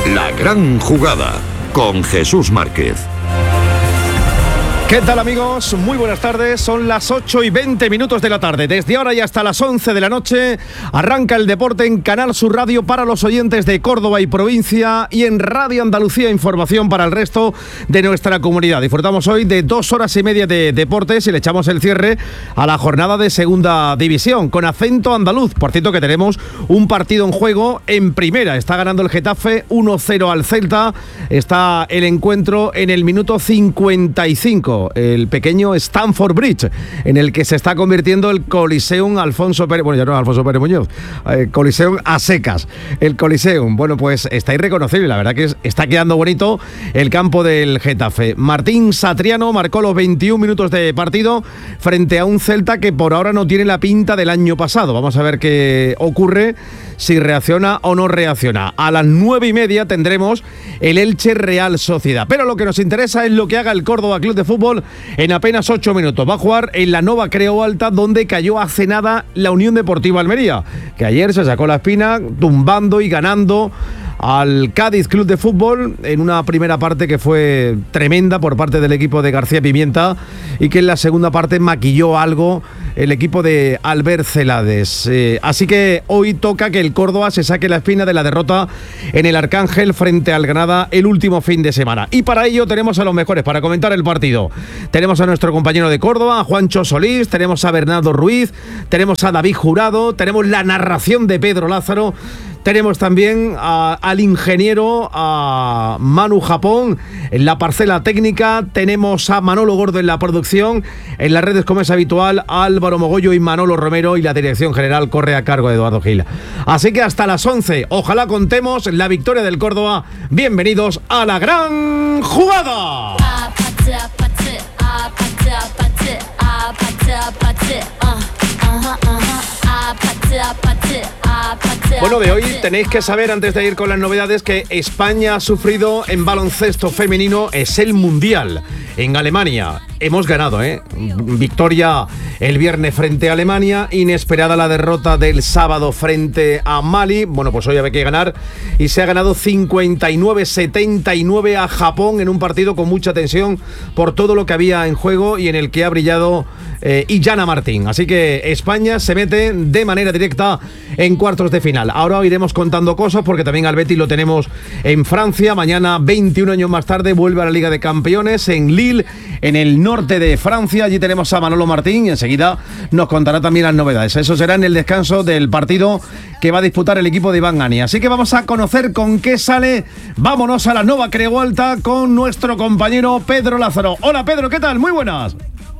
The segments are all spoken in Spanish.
La gran jugada con Jesús Márquez. ¿Qué tal, amigos? Muy buenas tardes, son las 8:20 de la tarde. Desde ahora y hasta las 11 de la noche arranca el deporte en Canal Sur Radio para los oyentes de Córdoba y provincia y en Radio Andalucía Información para el resto de nuestra comunidad. Disfrutamos hoy de 2 horas y media de deportes y le echamos el cierre a la jornada de segunda división con acento andaluz. Por cierto que tenemos un partido en juego en primera. Está ganando el Getafe 1-0 al Celta. Está el encuentro en el minuto 55. El pequeño Stamford Bridge, en el que se está convirtiendo el Coliseum Alfonso Pérez, bueno, ya no es Alfonso Pérez Muñoz, Coliseum a secas, el Coliseum. Bueno, pues está irreconocible, la verdad que está quedando bonito el campo del Getafe. Martín Satriano marcó los 21 minutos de partido frente a un Celta que por ahora no tiene la pinta del año pasado. Vamos a ver qué ocurre, si reacciona o no reacciona. A las 9:30 tendremos el Elche Real Sociedad. Pero lo que nos interesa es lo que haga el Córdoba Club de Fútbol en apenas 8 minutos. Va a jugar en la Nova Creu Alta, donde cayó hace nada la Unión Deportiva Almería, que ayer se sacó la espina tumbando y ganando al Cádiz Club de Fútbol en una primera parte que fue tremenda por parte del equipo de García Pimienta y que en la segunda parte maquilló algo el equipo de Albert Celades. Así que hoy toca que el Córdoba se saque la espina de la derrota en el Arcángel frente al Granada el último fin de semana. Y para ello tenemos a los mejores para comentar el partido. Tenemos a nuestro compañero de Córdoba, a Juancho Solís, tenemos a Bernardo Ruiz, tenemos a David Jurado, tenemos la narración de Pedro Lázaro. Tenemos también al ingeniero, a Manu Japón en la parcela técnica. Tenemos a Manolo Gordo en la producción. En las redes, como es habitual, Álvaro Mogollo y Manolo Romero. Y la dirección general corre a cargo de Eduardo Gil. Así que hasta las 11, ojalá contemos la victoria del Córdoba. Bienvenidos a la gran jugada. Bueno, de hoy tenéis que saber, antes de ir con las novedades, que España ha sufrido en baloncesto femenino, es el Mundial en Alemania. Hemos ganado, victoria el viernes frente a Alemania, inesperada la derrota del sábado frente a Mali. Bueno, pues hoy había que ganar y se ha ganado 59-79 a Japón en un partido con mucha tensión por todo lo que había en juego y en el que ha brillado Iyana Martín. Así que España se mete de manera directa en cuartos de final. Ahora iremos contando cosas porque también al Betis lo tenemos en Francia. Mañana, 21 años más tarde, vuelve a la Liga de Campeones en Lille, en el norte de Francia. Allí tenemos a Manolo Martín y enseguida nos contará también las novedades. Eso será en el descanso del partido que va a disputar el equipo de Iván Gani. Así que vamos a conocer con qué sale. Vámonos a la Nova Creu Alta con nuestro compañero Pedro Lázaro. Hola Pedro, ¿qué tal? Muy buenas.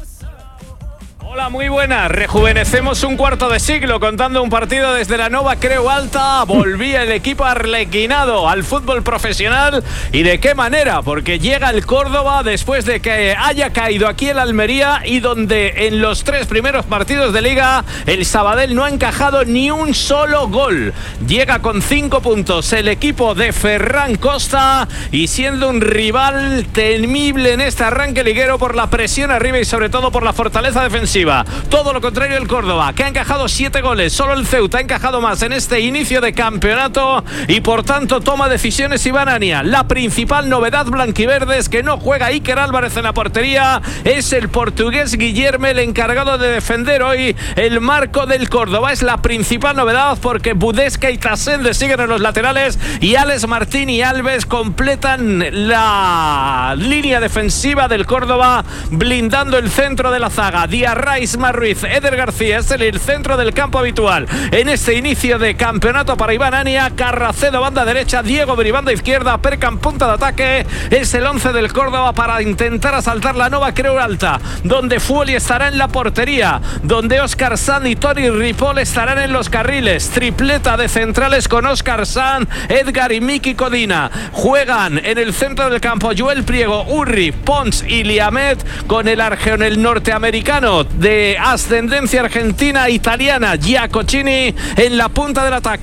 Hola, muy buenas. Rejuvenecemos un cuarto de siglo contando un partido desde la Nova Creu Alta. Volvía el equipo arlequinado al fútbol profesional. ¿Y de qué manera? Porque llega el Córdoba después de que haya caído aquí el Almería y donde en los 3 primeros partidos de Liga el Sabadell no ha encajado ni un solo gol. Llega con 5 puntos el equipo de Ferran Costa y siendo un rival temible en este arranque liguero por la presión arriba y sobre todo por la fortaleza defensiva. Todo lo contrario el Córdoba, que ha encajado 7 goles. Solo el Ceuta ha encajado más en este inicio de campeonato y por tanto toma decisiones Iván Ania. La principal novedad blanquiverde es que no juega Iker Álvarez en la portería. Es el portugués Guillermo el encargado de defender hoy el marco del Córdoba. Es la principal novedad porque Budesca y Tasende siguen en los laterales y Alex Martín y Alves completan la línea defensiva del Córdoba, blindando el centro de la zaga. Diarra, Isma Ruiz, Eder García es el centro del campo habitual en este inicio de campeonato para Iván Ania. Carracedo banda derecha, Diego Beri banda izquierda, Perkan punta de ataque. Es el 11 del Córdoba para intentar asaltar la Nova Creu Alta, donde Fuoli estará en la portería, donde Óscar Sanz y Tori Ripoll estarán en los carriles. Tripleta de centrales con Óscar Sanz, Edgar y Miki Codina. Juegan en el centro del campo Joel Priego, Urri, Pons y Liamet, con el norteamericano de ascendencia argentina italiana Giacocini en la punta del ataque.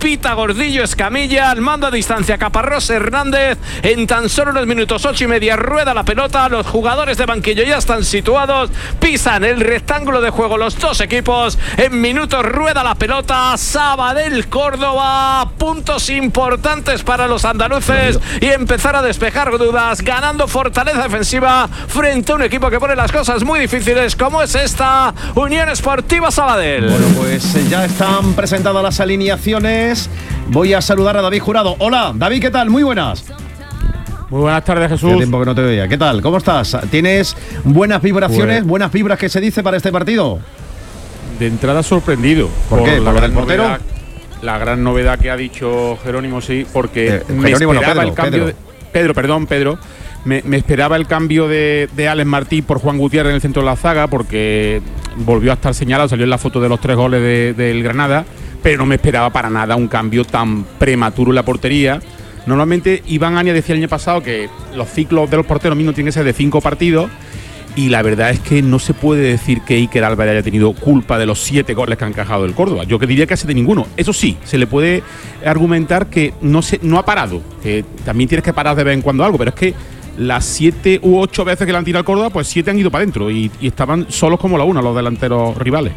pita Gordillo Escamilla, al mando a distancia Caparrós Hernández. En tan solo unos minutos, 8:30, rueda la pelota, los jugadores de banquillo ya están situados, pisan el rectángulo de juego los dos equipos, en minutos rueda la pelota. Sabadell Córdoba, puntos importantes para los andaluces y empezar a despejar dudas, ganando fortaleza defensiva frente a un equipo que pone las cosas muy difíciles como es esta Unión Esportiva Sabadell. Bueno, pues ya están presentadas las alineaciones. Voy a saludar a David Jurado. Hola, David, ¿qué tal? Muy buenas. Muy buenas tardes, Jesús. Hace tiempo que no te veía. ¿Qué tal? ¿Cómo estás? ¿Tienes buenas vibraciones, buenas vibras que se dice para este partido? De entrada sorprendido. ¿Por qué? ¿Por el portero? La gran novedad que ha dicho Jerónimo, sí, porque me Jerónimo, esperaba no, el cambio Pedro. Me esperaba el cambio de Alex Martí por Juan Gutiérrez en el centro de la zaga, porque volvió a estar señalado, salió en la foto de los 3 goles del Granada, pero no me esperaba para nada un cambio tan prematuro en la portería. Normalmente Iván Ania decía el año pasado que los ciclos de los porteros mismos tienen que ser de 5 partidos, y la verdad es que no se puede decir que Iker Álvarez haya tenido culpa de los 7 goles que ha encajado el Córdoba. Yo que diría casi de ninguno. Eso sí, se le puede argumentar que no ha parado, que también tienes que parar de vez en cuando algo, pero es que las 7 u 8 veces que le han tirado al Córdoba, pues 7 han ido para adentro y estaban solos como la una los delanteros rivales.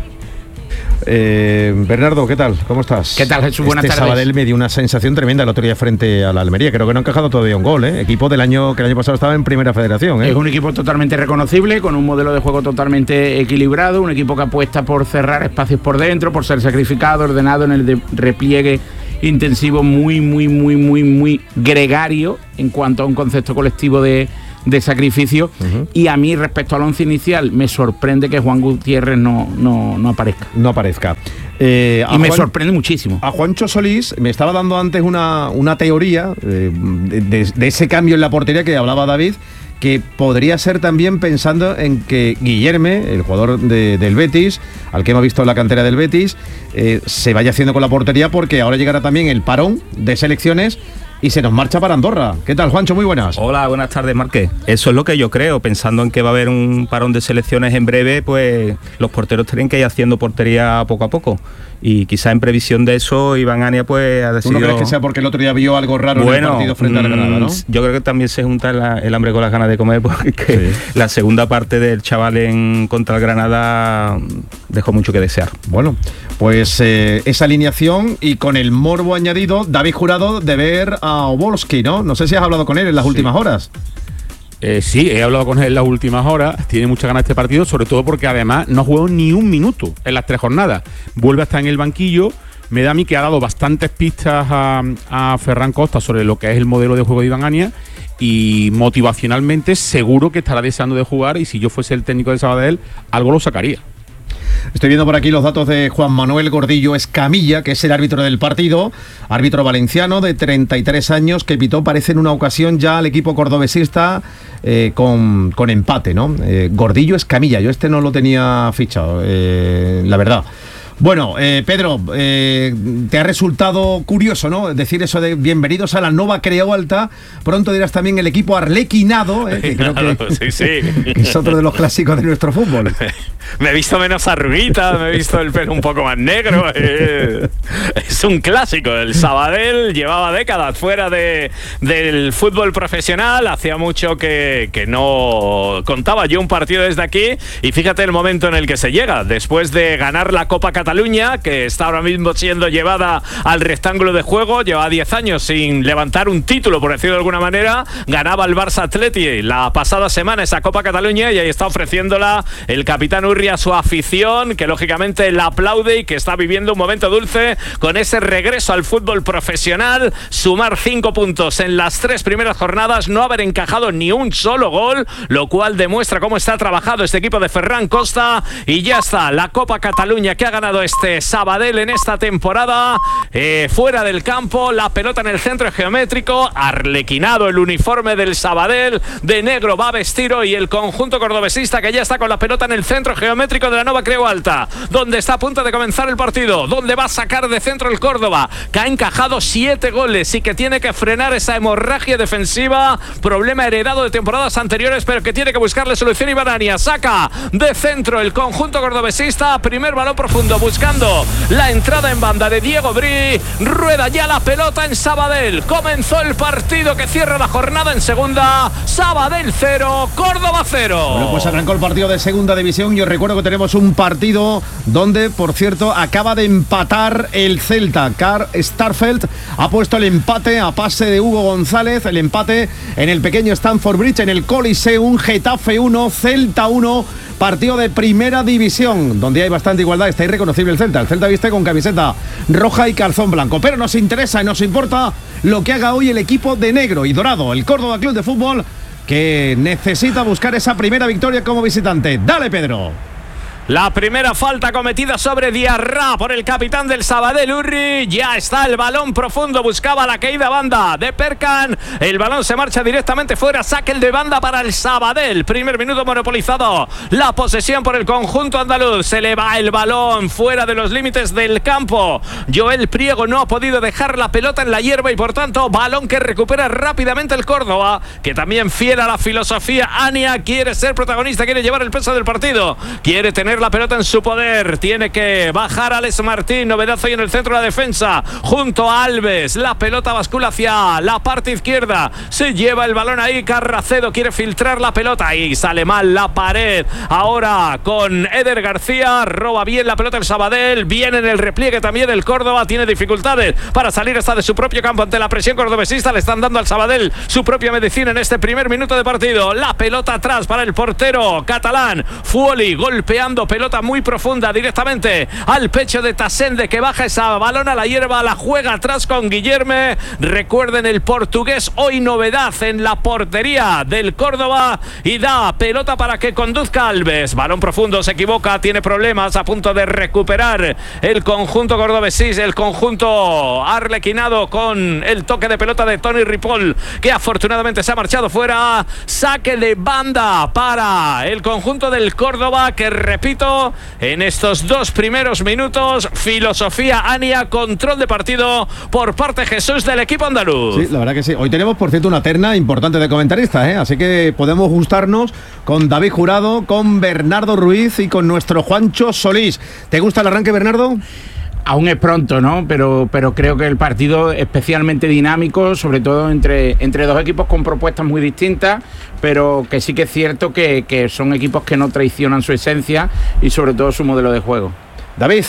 Bernardo, ¿qué tal? ¿Cómo estás? ¿Qué tal, Jesús? Buenas tardes. Sabadell me dio una sensación tremenda el otro día frente a la Almería. Creo que no ha encajado todavía un gol, ¿eh? Equipo del año que el año pasado estaba en Primera Federación, ¿eh? Es un equipo totalmente reconocible, con un modelo de juego totalmente equilibrado, un equipo que apuesta por cerrar espacios por dentro, por ser sacrificado, ordenado en el repliegue intensivo, muy gregario en cuanto a un concepto colectivo de sacrificio. Y a mí, respecto al once inicial, me sorprende que Juan Gutiérrez no aparezca. No aparezca. Y me sorprende muchísimo. A Juancho Solís me estaba dando antes una teoría de ese cambio en la portería que hablaba David, que podría ser también pensando en que Guillerme, el jugador del Betis, al que hemos visto en la cantera del Betis, se vaya haciendo con la portería, porque ahora llegará también el parón de selecciones y se nos marcha para Andorra. ¿Qué tal, Juancho? Muy buenas. Hola, buenas tardes, Marqués. Eso es lo que yo creo, pensando en que va a haber un parón de selecciones en breve, pues los porteros tienen que ir haciendo portería poco a poco. Y quizá en previsión de eso, Iván Ania pues ha decidido... ¿Tú no crees que sea porque el otro día vio algo raro en el partido frente a la Granada, no? Yo creo que también se junta el hambre con las ganas de comer, porque la segunda parte del chaval contra el Granada dejó mucho que desear. Bueno, pues esa alineación, y con el morbo añadido, David Jurado, de ver a Obolski, ¿no? No sé si has hablado con él en las últimas horas. Sí, he hablado con él en las últimas horas. Tiene muchas ganas este partido, sobre todo porque además no ha jugado ni un minuto en las 3 jornadas. Vuelve a estar en el banquillo. Me da a mí que ha dado bastantes pistas a Ferran Costa sobre lo que es el modelo de juego de Iván Ania, y motivacionalmente seguro que estará deseando de jugar, y si yo fuese el técnico de Sabadell, algo lo sacaría. Estoy viendo por aquí los datos de Juan Manuel Gordillo Escamilla, que es el árbitro del partido, árbitro valenciano de 33 años, que pitó, parece, en una ocasión ya al equipo cordobesista con empate, ¿no? Gordillo Escamilla, yo no lo tenía fichado, la verdad. Bueno, Pedro, te ha resultado curioso, ¿no? Decir eso de bienvenidos a la Nova Creu Alta. Pronto dirás también el equipo arlequinado, que creo que, que es otro de los clásicos de nuestro fútbol. Me he visto menos arruguita, me he visto el pelo un poco más negro. Es un clásico. El Sabadell llevaba décadas fuera del fútbol profesional. Hacía mucho que no contaba yo un partido desde aquí. Y fíjate el momento en el que se llega. Después de ganar la Copa Cataluña, que está ahora mismo siendo llevada al rectángulo de juego, lleva 10 años sin levantar un título, por decirlo de alguna manera. Ganaba el Barça Atleti la pasada semana esa Copa Cataluña, y ahí está ofreciéndola el capitán Urri a su afición, que lógicamente la aplaude y que está viviendo un momento dulce con ese regreso al fútbol profesional. Sumar 5 puntos en las 3 primeras jornadas, no haber encajado ni un solo gol, lo cual demuestra cómo está trabajado este equipo de Ferran Costa. Y ya está la Copa Cataluña que ha ganado este Sabadell en esta temporada. Fuera del campo, la pelota en el centro geométrico, arlequinado el uniforme del Sabadell, de negro va a vestir hoy el conjunto cordobesista, que ya está con la pelota en el centro geométrico de la Nova Creu Alta, donde está a punto de comenzar el partido, donde va a sacar de centro el Córdoba, que ha encajado 7 goles y que tiene que frenar esa hemorragia defensiva, problema heredado de temporadas anteriores, pero que tiene que buscarle solución. Iván Ania saca de centro el conjunto cordobesista, primer balón profundo, buscando la entrada en banda de Diego Bri. Rueda ya la pelota en Sabadell. Comenzó el partido que cierra la jornada en segunda. Sabadell 0, Córdoba 0. Bueno, pues arrancó el partido de segunda división. Yo recuerdo que tenemos un partido donde, por cierto, acaba de empatar el Celta. Carl Starfelt ha puesto el empate a pase de Hugo González. El empate en el pequeño Stamford Bridge, en el Coliseum. Getafe 1, Celta 1. Partido de primera división, donde hay bastante igualdad. Está irreconocible el Celta. El Celta viste con camiseta roja y calzón blanco. Pero nos interesa y nos importa lo que haga hoy el equipo de negro y dorado, el Córdoba Club de Fútbol, que necesita buscar esa primera victoria como visitante. Dale, Pedro. La primera falta cometida sobre Diarra por el capitán del Sabadell, Urri. Ya está el balón profundo, buscaba la caída banda de Perkan. El balón se marcha directamente fuera, saque el de banda para el Sabadell. Primer minuto monopolizado, la posesión por el conjunto andaluz. Se le va el balón fuera de los límites del campo. Joel Priego no ha podido dejar la pelota en la hierba y por tanto balón que recupera rápidamente el Córdoba, que también fiel a la filosofía. Ania quiere ser protagonista, quiere llevar el peso del partido, quiere tener la pelota en su poder, tiene que bajar Alex Martín, novedad hoy en el centro de la defensa, junto a Alves. La pelota bascula hacia la parte izquierda, se lleva el balón ahí, Carracedo quiere filtrar la pelota y sale mal la pared. Ahora con Eder García, roba bien la pelota el Sabadell, viene en el repliegue también el Córdoba, tiene dificultades para salir hasta de su propio campo ante la presión cordobesista. Le están dando al Sabadell su propia medicina en este primer minuto de partido. La pelota atrás para el portero catalán, Fuoli golpeando pelota muy profunda directamente al pecho de Tasende, que baja esa balón a la hierba, la juega atrás con Guillerme. Recuerden, el portugués hoy novedad en la portería del Córdoba y da pelota para que conduzca Alves. Balón profundo, se equivoca, tiene problemas, a punto de recuperar el conjunto cordobesís, el conjunto arlequinado, con el toque de pelota de Tony Ripoll, que afortunadamente se ha marchado fuera. Saque de banda para el conjunto del Córdoba, que repito, en estos dos primeros minutos, filosofía Ania, control de partido por parte de Jesús del equipo andaluz. Sí, la verdad que sí. Hoy tenemos, por cierto, una terna importante de comentaristas, así que podemos gustarnos con David Jurado, con Bernardo Ruiz y con nuestro Juancho Solís. ¿Te gusta el arranque, Bernardo? Aún es pronto, ¿no? Pero creo que el partido especialmente dinámico, sobre todo entre dos equipos con propuestas muy distintas, pero que sí que es cierto que son equipos que no traicionan su esencia y sobre todo su modelo de juego. David.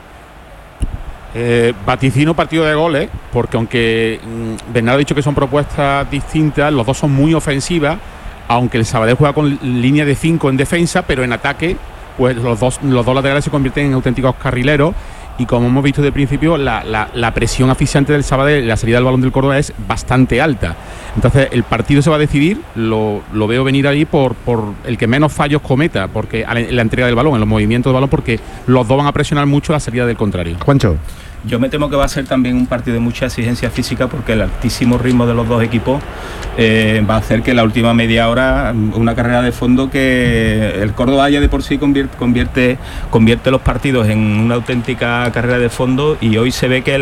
Vaticino partido de goles, porque aunque Bernardo ha dicho que son propuestas distintas, los dos son muy ofensivas, aunque el Sabadell juega con línea de 5 en defensa, pero en ataque, pues los dos laterales se convierten en auténticos carrileros. Y como hemos visto de principio, la presión asfixiante del Sabadell, la salida del balón del Córdoba es bastante alta. Entonces el partido se va a decidir, lo veo venir ahí por el que menos fallos cometa, porque en la entrega del balón, en los movimientos del balón, porque los dos van a presionar mucho la salida del contrario. Juancho. Yo me temo que va a ser también un partido de mucha exigencia física, porque el altísimo ritmo de los dos equipos va a hacer que la última media hora, una carrera de fondo, que el Córdoba ya de por sí convierte los partidos en una auténtica carrera de fondo, y hoy se ve que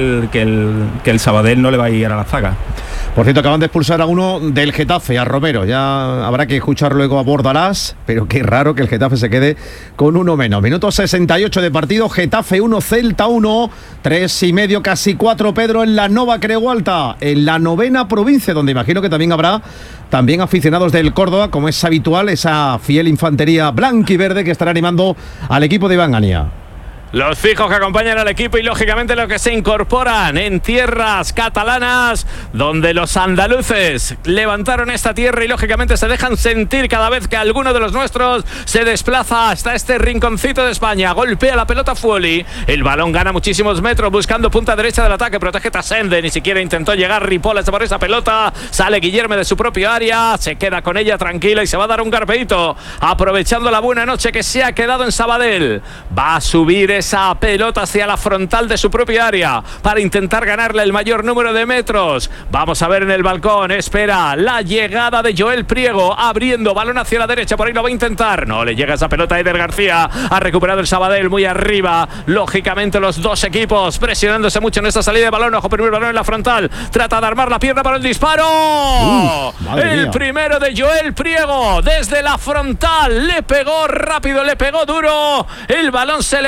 el Sabadell no le va a ir a la zaga. Por cierto, acaban de expulsar a uno del Getafe, a Romero. Ya habrá que escuchar luego a Bordalás, pero qué raro que el Getafe se quede con uno menos. Minuto 68 de partido, Getafe 1, Celta 1, 3:30, casi 4, Pedro, en la Nova Creu Alta, en la 9ª provincia, donde imagino que también habrá aficionados del Córdoba, como es habitual, esa fiel infantería blanquiverde que estará animando al equipo de Iván Ania. Los fijos que acompañan al equipo y lógicamente los que se incorporan en tierras catalanas, donde los andaluces levantaron esta tierra y lógicamente se dejan sentir cada vez que alguno de los nuestros se desplaza hasta este rinconcito de España. Golpea la pelota Fuoli, el balón gana muchísimos metros buscando punta derecha del ataque, protege Tasende, ni siquiera intentó llegar Ripoll por esa pelota, sale Guillerme de su propio área, se queda con ella tranquila y se va a dar un garpeito, aprovechando la buena noche que se ha quedado en Sabadell. Va a subir esa pelota hacia la frontal de su propia área para intentar ganarle el mayor número de metros. Vamos a ver en el balcón, espera la llegada de Joel Priego, abriendo balón hacia la derecha, por ahí lo va a intentar, no le llega esa pelota a Eder García, ha recuperado el Sabadell muy arriba, lógicamente los dos equipos presionándose mucho en esta salida de balón. Ojo, primer balón en la frontal, trata de armar la pierna para el disparo, el primero de Joel Priego desde la frontal, le pegó rápido, le pegó duro, el balón se le marchó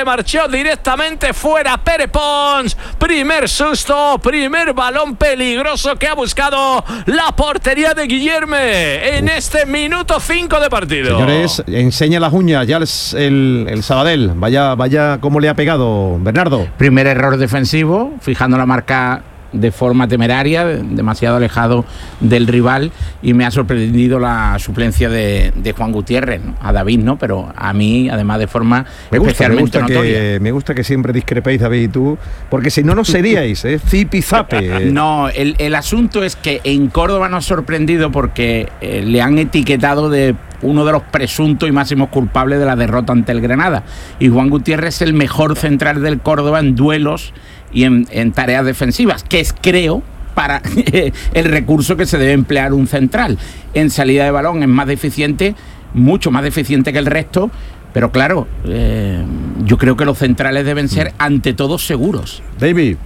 tiró directamente fuera Pere Pons. Primer susto, primer balón peligroso que ha buscado la portería de Guillerme en este minuto 5 de partido. Señores, enseña las uñas ya el Sabadell. Vaya cómo le ha pegado, Bernardo. Primer error defensivo, fijando la marca de forma temeraria, demasiado alejado del rival, y me ha sorprendido la suplencia de Juan Gutiérrez, ¿no? A David no, pero a mí además de forma especialmente notoria. Me gusta que siempre discrepéis, David y tú, porque si no, no seríais, zipizape. No, el asunto es que en Córdoba nos ha sorprendido porque le han etiquetado de uno de los presuntos y máximos culpables de la derrota ante el Granada, y Juan Gutiérrez es el mejor central del Córdoba en duelos y en tareas defensivas, que es, creo, para el recurso que se debe emplear un central. En salida de balón es más deficiente, mucho más deficiente que el resto, pero claro, yo creo que los centrales deben ser ante todo seguros. David.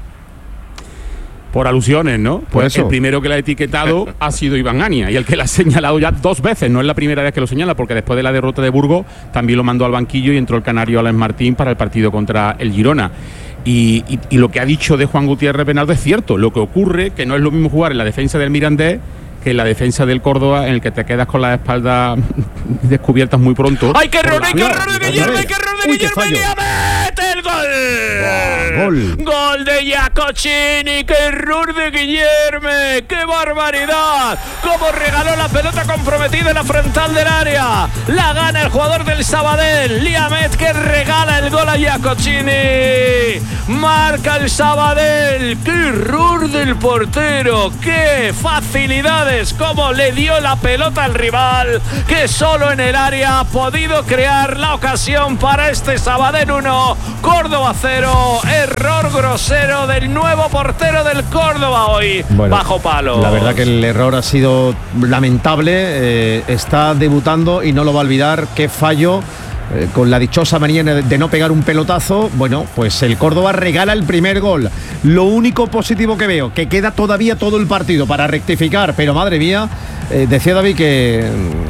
Por alusiones, ¿no? Pues eso. El primero que la ha etiquetado ha sido Iván Ania, y el que la ha señalado ya 2 veces. No es la primera vez que lo señala, porque después de la derrota de Burgos también lo mandó al banquillo y entró el canario Alex Martín para el partido contra el Girona. Y lo que ha dicho de Juan Gutiérrez, Bernardo, es cierto. Lo que ocurre que no es lo mismo jugar en la defensa del Mirandés que en la defensa del Córdoba, en el que te quedas con las espaldas descubiertas muy pronto. ¡Ay, qué error de Guillerme! ¡Qué error de Guillerme! ¡Mete el gol! ¡Gol de Iacocchini! ¡Qué error de Guillerme! ¡Qué barbaridad! ¡Cómo regaló la pelota comprometida en la frontal del área! La gana el jugador del Sabadell, Liamet, que regala el gol a Iacocchini. Marca el Sabadell. ¡Qué error del portero! ¡Qué facilidades! Cómo le dio la pelota al rival, que solo en el área ha podido crear la ocasión para este Sabadell 1, Córdoba 0. Error grosero del nuevo portero del Córdoba hoy, bajo palo. La verdad que el error ha sido lamentable. Está debutando y no lo va a olvidar. Qué fallo. Con la dichosa manía de no pegar un pelotazo. Bueno, pues el Córdoba regala el primer gol. Lo único positivo que veo, que queda todavía todo el partido para rectificar, pero madre mía, decía David que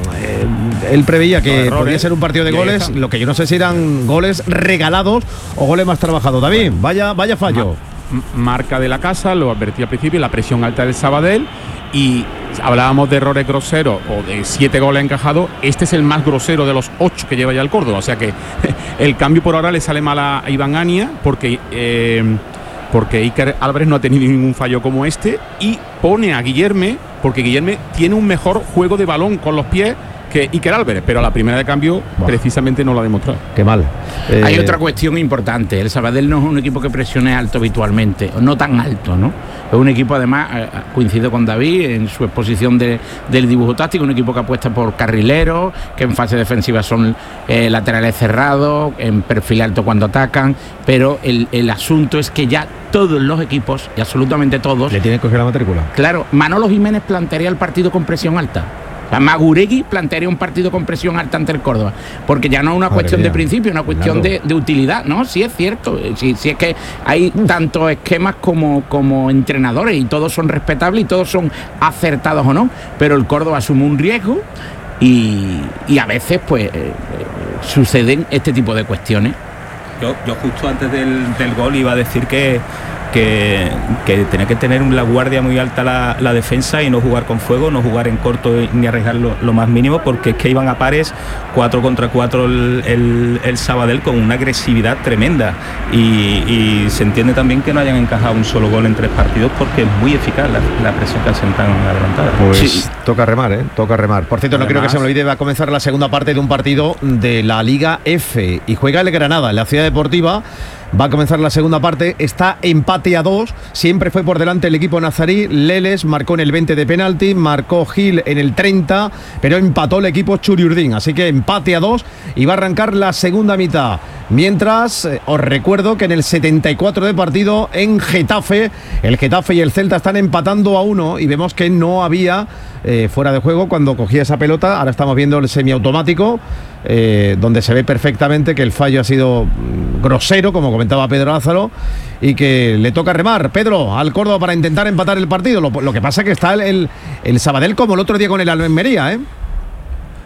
él preveía que podría ser un partido de goles, lo que yo no sé si eran goles regalados o goles más trabajados. David, vaya fallo. Marca de la casa, lo advertí al principio, la presión alta del Sabadell. Y hablábamos de errores groseros o de 7 goles encajados. Este es el más grosero de los 8 que lleva ya el Córdoba. O sea que el cambio por ahora le sale mal a Iván Ania, porque Iker Álvarez no ha tenido ningún fallo como este, y pone a Guillerme, porque Guillerme tiene un mejor juego de balón con los pies que Iker Álvarez, pero a la primera de cambio precisamente no lo ha demostrado. Qué mal. Hay otra cuestión importante. El Sabadell no es un equipo que presione alto habitualmente, o no tan alto, ¿no? Es un equipo, además, coincido con David en su exposición del dibujo táctico, un equipo que apuesta por carrileros, que en fase defensiva son laterales cerrados, en perfil alto cuando atacan, pero el asunto es que ya todos los equipos, y absolutamente todos, le tienen que coger la matrícula. Claro, Manolo Jiménez plantearía el partido con presión alta. Maguregui plantearía un partido con presión alta ante el Córdoba, porque ya no es una cuestión de principio, es una cuestión de utilidad, ¿no? Sí es cierto, sí es que hay tantos esquemas como entrenadores, y todos son respetables y todos son acertados o no, pero el Córdoba asume un riesgo y a veces pues suceden este tipo de cuestiones. Yo justo antes del gol iba a decir que tenía que tener la guardia muy alta la defensa y no jugar con fuego, no jugar en corto ni arriesgar lo más mínimo, porque es que iban a pares 4 contra 4 el Sabadell con una agresividad tremenda, y se entiende también que no hayan encajado un solo gol en 3 partidos, porque es muy eficaz la presión que hacen tan adelantada. Pues sí, toca remar, toca remar. Por cierto, además, no quiero que se me olvide, va a comenzar la segunda parte de un partido de la Liga F y juega el Granada en la Ciudad Deportiva. Va a comenzar la segunda parte, está empate a 2, siempre fue por delante el equipo nazarí. Leles marcó en el 20 de penalti, marcó Gil en el 30, pero empató el equipo Churiurdín, así que empate a 2 y va a arrancar la segunda mitad. Mientras, os recuerdo que en el 74 de partido en Getafe, el Getafe y el Celta están empatando a 1 y vemos que no había fuera de juego cuando cogía esa pelota. Ahora estamos viendo el semiautomático, donde se ve perfectamente que el fallo ha sido grosero, como comentaba Pedro Lázaro, y que le toca remar, Pedro, al Córdoba para intentar empatar el partido. Lo que pasa es que está el Sabadell como el otro día con el Almería,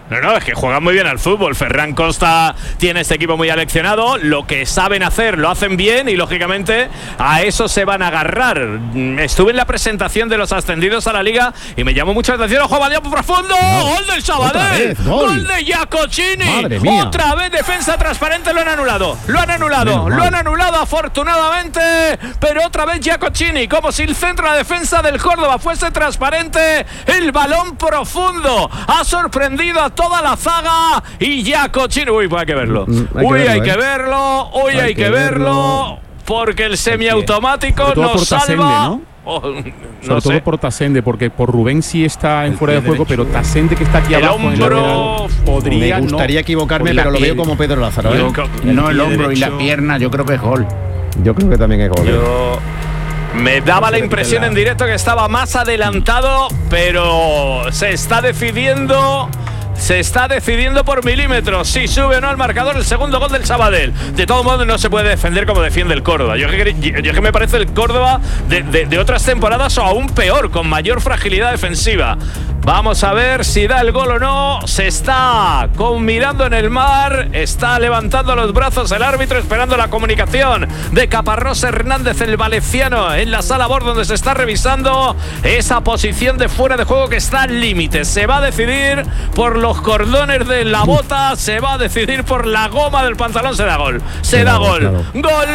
No, es que juegan muy bien al fútbol. Ferran Costa tiene este equipo muy aleccionado. Lo que saben hacer, lo hacen bien y, lógicamente, a eso se van a agarrar. Estuve en la presentación de los ascendidos a la Liga y me llamó mucho la atención. ¡Ojo, balón profundo! ¡Gol del Sabadell! ¡Gol de Giacocini! ¡Madre mía! Otra vez defensa transparente. Lo han anulado afortunadamente. Pero otra vez Giacocini, como si el centro de la defensa del Córdoba fuese transparente. El balón profundo ha sorprendido a toda la zaga y Giacocini. Uy, pues hay que verlo. Hay que verlo. Porque el semiautomático nos salva. ¿no? Sobre todo por Tasende, porque por Rubén sí está en fuera de juego, pero Tasende, que está aquí abajo en el lateral, podría. Me gustaría equivocarme, pero lo veo como Pedro Lázaro. No, el hombro y la pierna, yo creo que es gol. Yo creo que también es gol. Me daba la impresión en directo que estaba más adelantado, pero se está decidiendo por milímetros si sube o no al marcador el segundo gol del Sabadell. De todo modo, no se puede defender como defiende el Córdoba. Yo que me parece el Córdoba de otras temporadas o aún peor, con mayor fragilidad defensiva. Vamos a ver si da el gol o no. Se está mirando en el mar, está levantando los brazos el árbitro, esperando la comunicación de Caparrós Hernández, el valenciano, en la sala BOR, donde se está revisando esa posición de fuera de juego que está al límite. Se va a decidir por los cordones de la bota, se va a decidir por la goma del pantalón. Se da gol. Claro. ¡Gol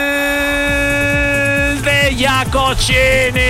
de Giacocini!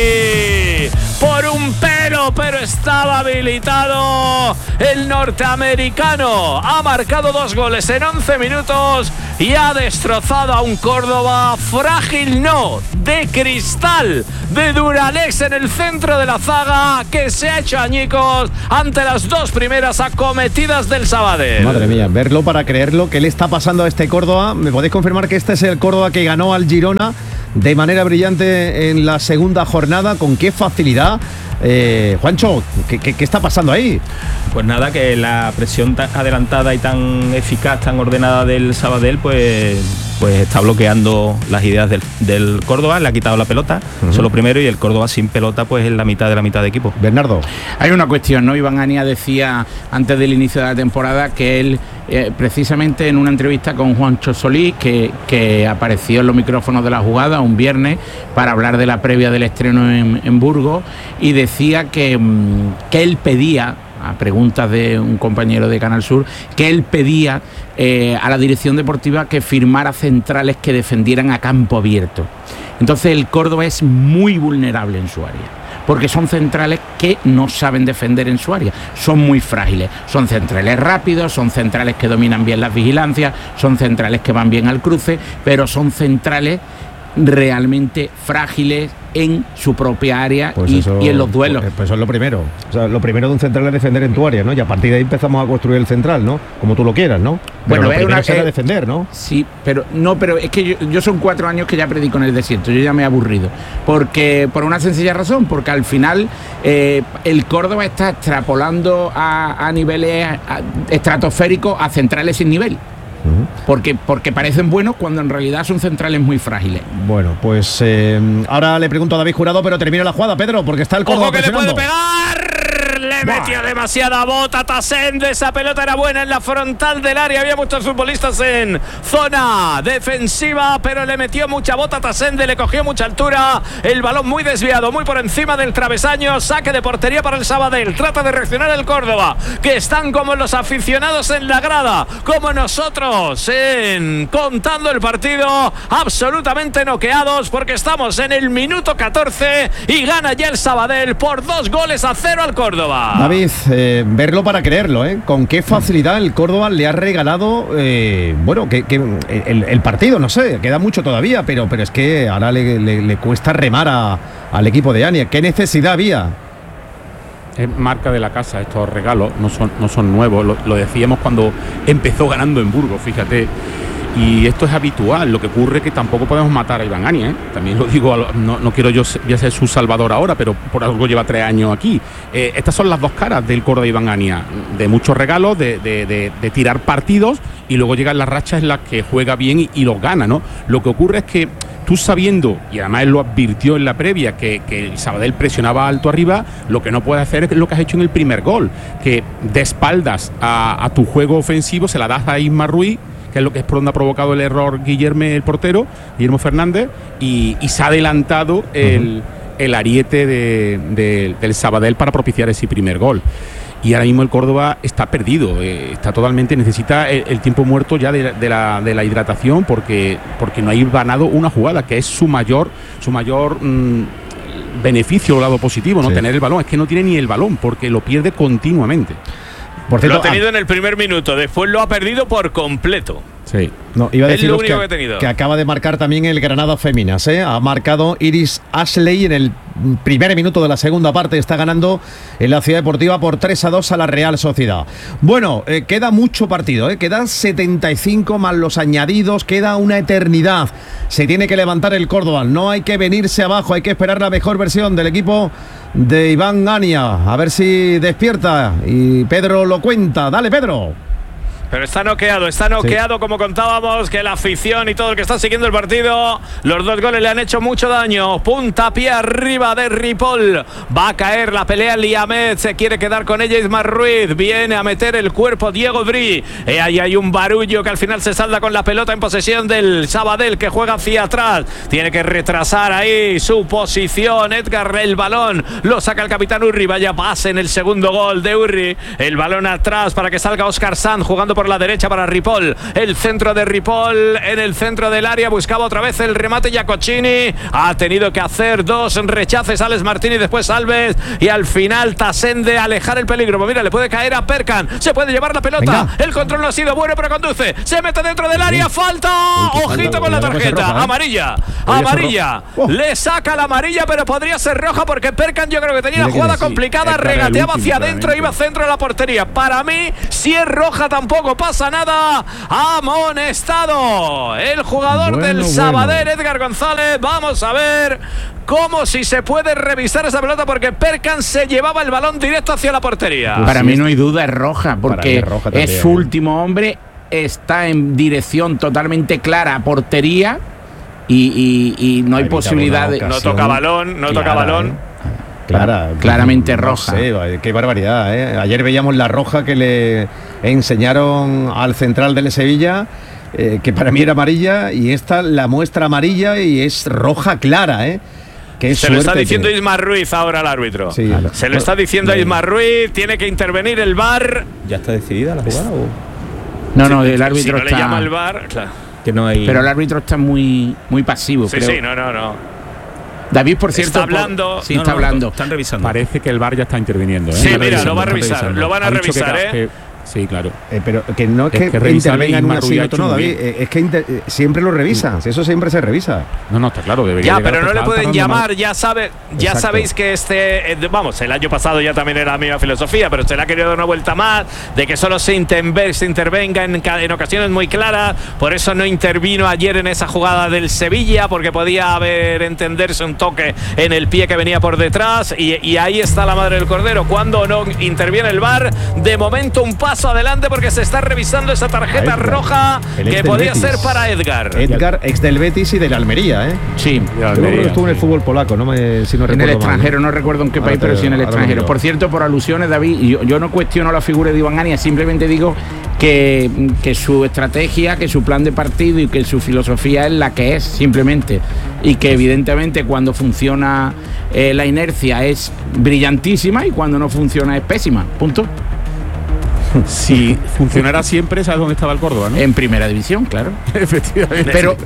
Por un pelo, pero estaba habilitado el norteamericano. Ha marcado 2 goles en 11 minutos y ha destrozado a un Córdoba frágil, no, de cristal, de Duralex en el centro de la zaga, que se ha hecho añicos ante las 2 primeras acometidas del Sabadell. Madre mía, verlo para creerlo. ¿Qué le está pasando a este Córdoba? ¿Me podéis confirmar que este es el Córdoba que ganó al Girona de manera brillante en la segunda jornada? ¿Con qué facilidad? Juancho, ¿qué está pasando ahí? Pues nada, que la presión tan adelantada y tan eficaz, tan ordenada del Sabadell, pues está bloqueando las ideas del Córdoba. Le ha quitado la pelota, solo primero, y el Córdoba sin pelota pues en la mitad de equipo. Bernardo, hay una cuestión, ¿no? Iván Ania decía antes del inicio de la temporada que él, precisamente en una entrevista con Juancho Solís, que apareció en los micrófonos de La Jugada un viernes para hablar de la previa del estreno en Burgos, y decía que él pedía, a preguntas de un compañero de Canal Sur, que él pedía a la dirección deportiva que firmara centrales que defendieran a campo abierto. Entonces el Córdoba es muy vulnerable en su área, porque son centrales que no saben defender en su área, son muy frágiles, son centrales rápidos, son centrales que dominan bien las vigilancias, son centrales que van bien al cruce, pero son centrales realmente frágiles en su propia área, pues y en los duelos. Pues eso es lo primero. O sea, lo primero de un central es defender en tu área, ¿no? Y a partir de ahí empezamos a construir el central, ¿no? Como tú lo quieras, ¿no? Pero bueno, lo primero será defender, ¿no? Sí, pero es que yo son 4 años que ya predico en el desierto. Yo ya me he aburrido. Porque, por una sencilla razón, porque al final el Córdoba está extrapolando a niveles estratosféricos a centrales sin nivel. Porque parecen buenos cuando en realidad son centrales muy frágiles. Bueno, pues ahora le pregunto a David Jurado, pero termina la jugada, Pedro, porque está el Córdoba. ¡Ojo que le puede pegar! Le metió demasiada bota Tasende. Esa pelota era buena en la frontal del área. Había muchos futbolistas en zona defensiva, pero le metió mucha bota Tasende. Le cogió mucha altura. El balón muy desviado, muy por encima del travesaño. Saque de portería para el Sabadell. Trata de reaccionar el Córdoba, que están como los aficionados en la grada, como nosotros contando el partido, absolutamente noqueados, porque estamos en el minuto 14 y gana ya el Sabadell por 2-0 al Córdoba. David, verlo para creerlo, ¿eh? Con qué facilidad el Córdoba le ha regalado, el partido, no sé, queda mucho todavía, pero es que ahora le cuesta remar al equipo de Ania. ¿Qué necesidad había? Es marca de la casa, estos regalos no son nuevos, lo decíamos cuando empezó ganando en Burgos, fíjate. Y esto es habitual. Lo que ocurre es que tampoco podemos matar a Iván Ania, ¿eh? También lo digo, no quiero yo ser su salvador ahora, pero por algo lleva 3 años aquí. Estas son las 2 caras del Córdoba de Iván Ania, de muchos regalos, de tirar partidos, y luego llegan las rachas en las que juega bien y los gana, ¿no? Lo que ocurre es que tú sabiendo, y además él lo advirtió en la previa, que el Sabadell presionaba alto arriba, lo que no puede hacer es lo que has hecho en el primer gol, que de espaldas a tu juego ofensivo se la das a Isma Ruiz, que es lo que es por donde ha provocado el error Guillermo Fernández, y se ha adelantado el ariete del Sabadell para propiciar ese primer gol. Y ahora mismo el Córdoba está perdido, está totalmente, necesita el tiempo muerto ya de la hidratación, porque no ha ganado una jugada, que es su mayor beneficio o lado positivo, ¿no? Sí. Tener el balón. Es que no tiene ni el balón, porque lo pierde continuamente. Por cierto, Lo ha tenido en el primer minuto, después lo ha perdido por completo. Sí. No, iba a Es lo deciros único que he tenido. que acaba de marcar también el Granada Féminas, ¿eh? Ha marcado Iris Ashley en el primer minuto de la segunda parte. Está ganando en la Ciudad Deportiva por 3-2 a la Real Sociedad. Bueno, queda mucho partido, ¿eh? Quedan 75 más los añadidos, queda una eternidad. Se tiene que levantar el Córdoba, no hay que venirse abajo, hay que esperar la mejor versión del equipo de Iván Ania. A ver si despierta y Pedro lo cuenta. Dale, Pedro. Pero está noqueado, como contábamos, que la afición y todo el que está siguiendo el partido, los dos goles le han hecho mucho daño. Puntapié arriba de Ripoll, va a caer la pelea Liamet, se quiere quedar con ella Isma Ruiz, viene a meter el cuerpo Diego Bri, ahí hay un barullo que al final se salda con la pelota en posesión del Sabadell, que juega hacia atrás, tiene que retrasar ahí su posición, Edgar, el balón, lo saca el capitán Urri, vaya pase en el segundo gol de Urri, el balón atrás para que salga Óscar Sanz, jugando por la derecha para Ripoll, el centro de Ripoll en el centro del área, buscaba otra vez el remate Giacocini, ha tenido que hacer dos rechaces Alex Martín y después Alves, y al final Tasende alejar el peligro. Pues mira, le puede caer a Perkan, se puede llevar la pelota. Venga. El control no ha sido bueno, pero conduce, se mete dentro del área, falta, ojito con la tarjeta, roja, amarilla, le saca la amarilla, pero podría ser roja porque Perkan, yo creo que tenía una jugada complicada, regateaba hacia adentro, iba centro de la portería. Para mí, si es roja tampoco pasa nada. Amonestado el jugador del Sabadell, Edgar González. Vamos a ver cómo si se puede revisar esa pelota, porque Perkan se llevaba el balón directo hacia la portería. Para mí no hay duda, es roja, porque es su último hombre, está en dirección totalmente clara a portería y no hay posibilidad de... No toca balón, toca balón. Claramente roja. No sé, qué barbaridad, ¿eh? Ayer veíamos la roja que le enseñaron al central del Sevilla, que para mí era amarilla, y esta la muestra amarilla y es roja clara, ¿eh? Se lo está diciendo Isma Ruiz ahora al árbitro. Sí, se lo está diciendo a Isma Ruiz, tiene que intervenir el VAR. ¿Ya está decidida la jugada? No, el árbitro si no está... le llama el VAR, claro. Que no hay... Pero el árbitro está muy pasivo, creo. Sí, no. David, por cierto, está hablando. Está hablando. Están revisando. Parece que el VAR ya está interviniendo. Sí, mira, lo va a revisar. Lo van a revisar, sí, claro. Pero que no es que intervenga en una sí otro, no, David. Es que siempre lo revisan. Eso siempre se revisa. No, está claro. Debería. Ya, pero no le pueden llamar. Ya sabéis que el año pasado ya también era la misma filosofía, pero se le ha querido dar una vuelta más, de que solo se intervenga en ocasiones muy claras. Por eso no intervino ayer en esa jugada del Sevilla, porque podía entenderse un toque en el pie que venía por detrás. Y ahí está la madre del cordero. Cuando no interviene el VAR, de momento un paso adelante, porque se está revisando esa tarjeta roja que podía ser para Edgar, ex del Betis y del Almería, ¿eh? Sí, yo creo que estuvo en el fútbol polaco, si no recuerdo en el extranjero, mal. No recuerdo en qué país, pero sí en el extranjero. Por cierto, por alusiones, David, yo no cuestiono la figura de Iván Ania, simplemente digo que su estrategia, que su plan de partido y que su filosofía es la que es, simplemente, y que evidentemente cuando funciona la inercia es brillantísima y cuando no funciona es pésima, punto. Si funcionara siempre, ¿sabes dónde estaba el Córdoba, no? En primera división, claro. Efectivamente. Pero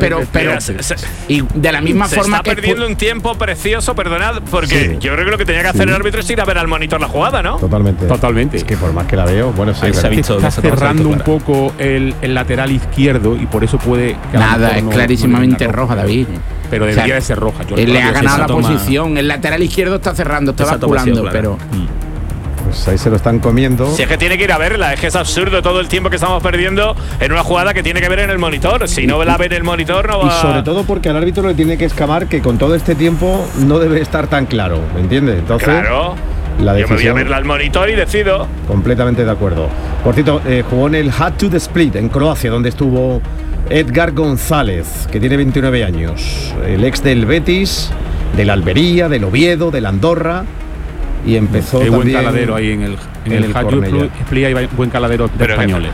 y de la misma forma está perdiendo un tiempo precioso, perdonad, porque yo creo que lo que tenía que hacer el árbitro es ir a ver al monitor la jugada, ¿no? Totalmente. Es que por más que la veo, bueno, sí, se ha visto, está cerrando un poco el lateral izquierdo y por eso puede... Nada, es clarísimamente roja, David. Pero debería de ser roja. Él le ha ganado la posición. El lateral izquierdo está cerrando, está basculando, pero... Pues ahí se lo están comiendo. Si es que tiene que ir a verla, es que es absurdo todo el tiempo que estamos perdiendo en una jugada que tiene que ver en el monitor. Si no la ve en el monitor, no va. Y sobre todo porque al árbitro le tiene que escamar que con todo este tiempo no debe estar tan claro, ¿me entiendes? Entonces, claro. La decisión, yo me voy a verla al monitor y decido. Completamente de acuerdo. Por cierto, jugó en el Hattud Split en Croacia, donde estuvo Edgar González, que tiene 29 años, el ex del Betis, del Almería, del Oviedo, del Andorra, y empezó hay también buen caladero ahí en el Cornellá. hay buen caladero de españoles.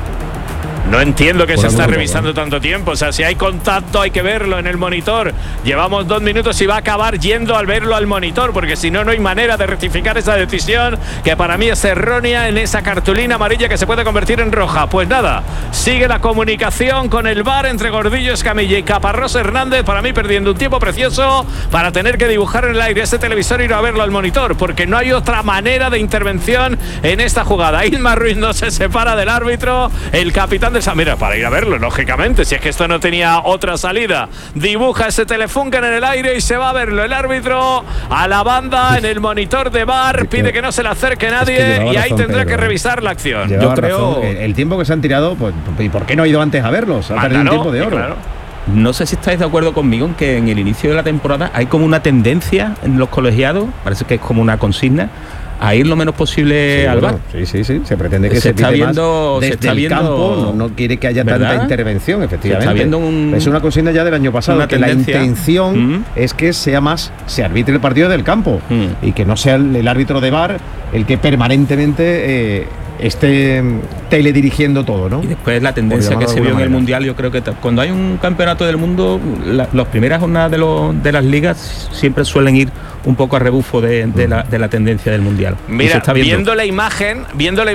No entiendo que Por se está alguno, revisando tanto tiempo. O sea, si hay contacto hay que verlo en el monitor. Llevamos 2 minutos y va a acabar yendo al verlo al monitor, porque si no, no hay manera de rectificar esa decisión, que para mí es errónea, en esa cartulina amarilla que se puede convertir en roja. Pues nada, sigue la comunicación con el VAR entre Gordillo Escamilla y Caparrós Hernández, para mí perdiendo un tiempo precioso para tener que dibujar en el aire ese televisor y ir a verlo al monitor, porque no hay otra manera de intervención en esta jugada. Isma Ruiz no se separa del árbitro, el capitán de Mira, para ir a verlo, lógicamente, si es que esto no tenía otra salida. Dibuja ese Telefunken en el aire y se va a verlo el árbitro a la banda en el monitor de VAR, pide que no se le acerque nadie y ahí tendrá que revisar la acción. Yo creo el tiempo que se han tirado, pues, ¿y por qué no ha ido antes a verlos? Ha perdido un tiempo de oro. Claro. No sé si estáis de acuerdo conmigo en que en el inicio de la temporada hay como una tendencia en los colegiados, parece que es como una consigna, a ir lo menos posible al VAR. Sí, se pretende que se está viendo, desde se está el viendo, campo, no quiere que haya ¿verdad? tanta intervención, efectivamente. Se está viendo es una consigna ya del año pasado, que tendencia. La intención es que se arbitre el partido del campo y que no sea el árbitro de VAR el que permanentemente esté teledirigiendo todo, ¿no? Y después la tendencia que se vio en el Mundial, yo creo que cuando hay un campeonato del mundo, las primeras jornadas de las ligas siempre suelen ir un poco a rebufo de la tendencia del Mundial. Mira, viendo la imagen,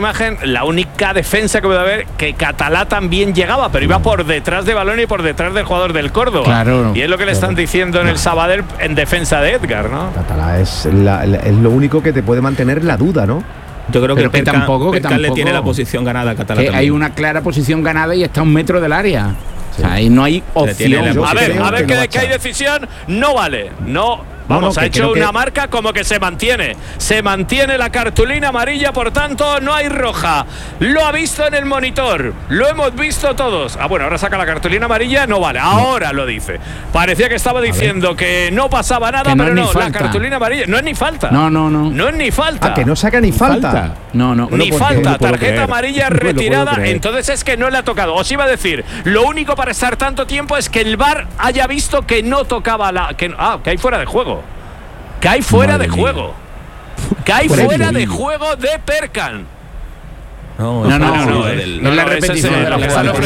la única defensa que puede haber, que Catalá también llegaba, pero iba por detrás de balón y por detrás del jugador del Córdoba. Claro. Y es lo que le están diciendo en el Sabadell en defensa de Edgar, ¿no? Catalá es lo único que te puede mantener la duda, ¿no? Yo creo Pero que tampoco le tiene la posición ganada a Catalá. Que hay una clara posición ganada y está a 1 metro del área. O sea, ahí no hay opción. A ver que hay decisión, no vale. Ha hecho una marca como que se mantiene. Se mantiene la cartulina amarilla, por tanto no hay roja. Lo ha visto en el monitor. Lo hemos visto todos. Bueno, ahora saca la cartulina amarilla, no vale. Ahora lo dice. Parecía que estaba diciendo que no pasaba nada, pero no, la cartulina amarilla no es ni falta. No. No es ni falta. Que no saca ni falta. No. Ni falta, tarjeta amarilla retirada, entonces es que no le ha tocado. Os iba a decir, lo único para estar tanto tiempo es que el VAR haya visto que no tocaba que hay fuera de juego. Que hay fuera de juego. Que hay fuera de juego de Perkan. No. Es la repetición de la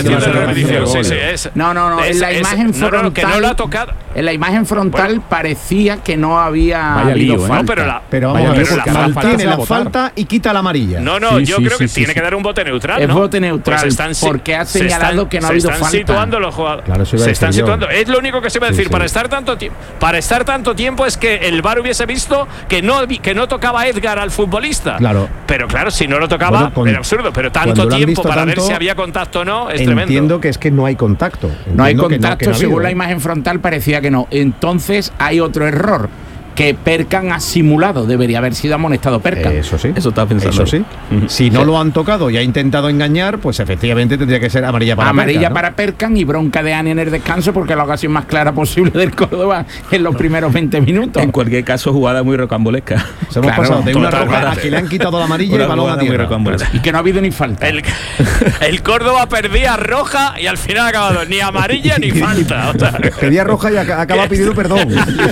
jugada. No. En la imagen frontal. Que no lo ha tocado. En la imagen frontal parecía que no había habido falta. Pero vamos a ver, mantiene la falta y quita la amarilla. No, yo creo que tiene que dar un bote neutral. Es bote neutral, porque ha señalado que no ha habido falta. Se están situando los jugadores. Claro, se están situando. Es lo único que se va a decir. Para estar tanto tiempo es que el VAR hubiese visto que no tocaba a Edgar al futbolista. Claro. Pero claro, si no lo tocaba, era absurdo. Pero tanto tiempo para ver si había contacto o no, es tremendo. Entiendo que es que no hay contacto. No hay contacto, según la imagen frontal parecía que no. Entonces hay otro error, que Perkan ha simulado. Debería haber sido amonestado Perkan. Eso sí. Eso está pensando. Eso sí. Si no lo han tocado y ha intentado engañar, pues efectivamente tendría que ser amarilla para Perkan, ¿no? Para Perkan y bronca de Ani en el descanso, porque la ocasión más clara posible del Córdoba en los primeros 20 minutos. En cualquier caso, jugada muy rocambolesca. Hemos pasado de una roja a que le han quitado la amarilla y balón a tierra. Y que no ha habido ni falta. El Córdoba perdía roja y al final ha acabado ni amarilla ni falta. Pedía roja y acaba pidiendo perdón.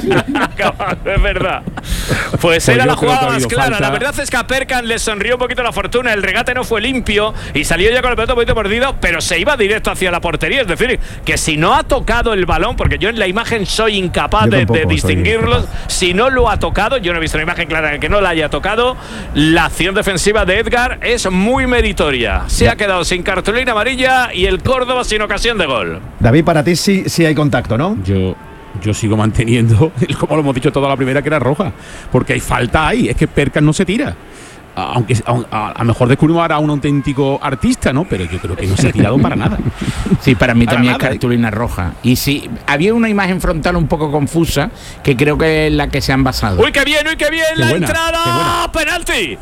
Es verdad. Pues era la jugada más clara. La verdad es que a Perkan le sonrió un poquito la fortuna. El regate no fue limpio y salió ya con el pelota un poquito perdido, pero se iba directo hacia la portería. Es decir, que si no ha tocado el balón, porque yo en la imagen soy incapaz de distinguirlos, si no lo ha tocado, yo no he visto una imagen clara en que no la haya tocado, la acción defensiva de Edgar es muy meritoria. Se ha quedado sin cartulina amarilla y el Córdoba sin ocasión de gol. David, para ti sí hay contacto, ¿no? Yo sigo manteniendo, como lo hemos dicho toda la primera, que era roja, porque hay falta ahí, es que Perkan no se tira. Aunque a lo mejor descubrimos ahora a un auténtico artista, ¿no? Pero yo creo que no se ha tirado para nada. Sí, para mí también es cartulina roja. Y sí, había una imagen frontal un poco confusa, que creo que es la que se han basado. ¡Uy, qué bien, la buena, entrada! ¡Penalti!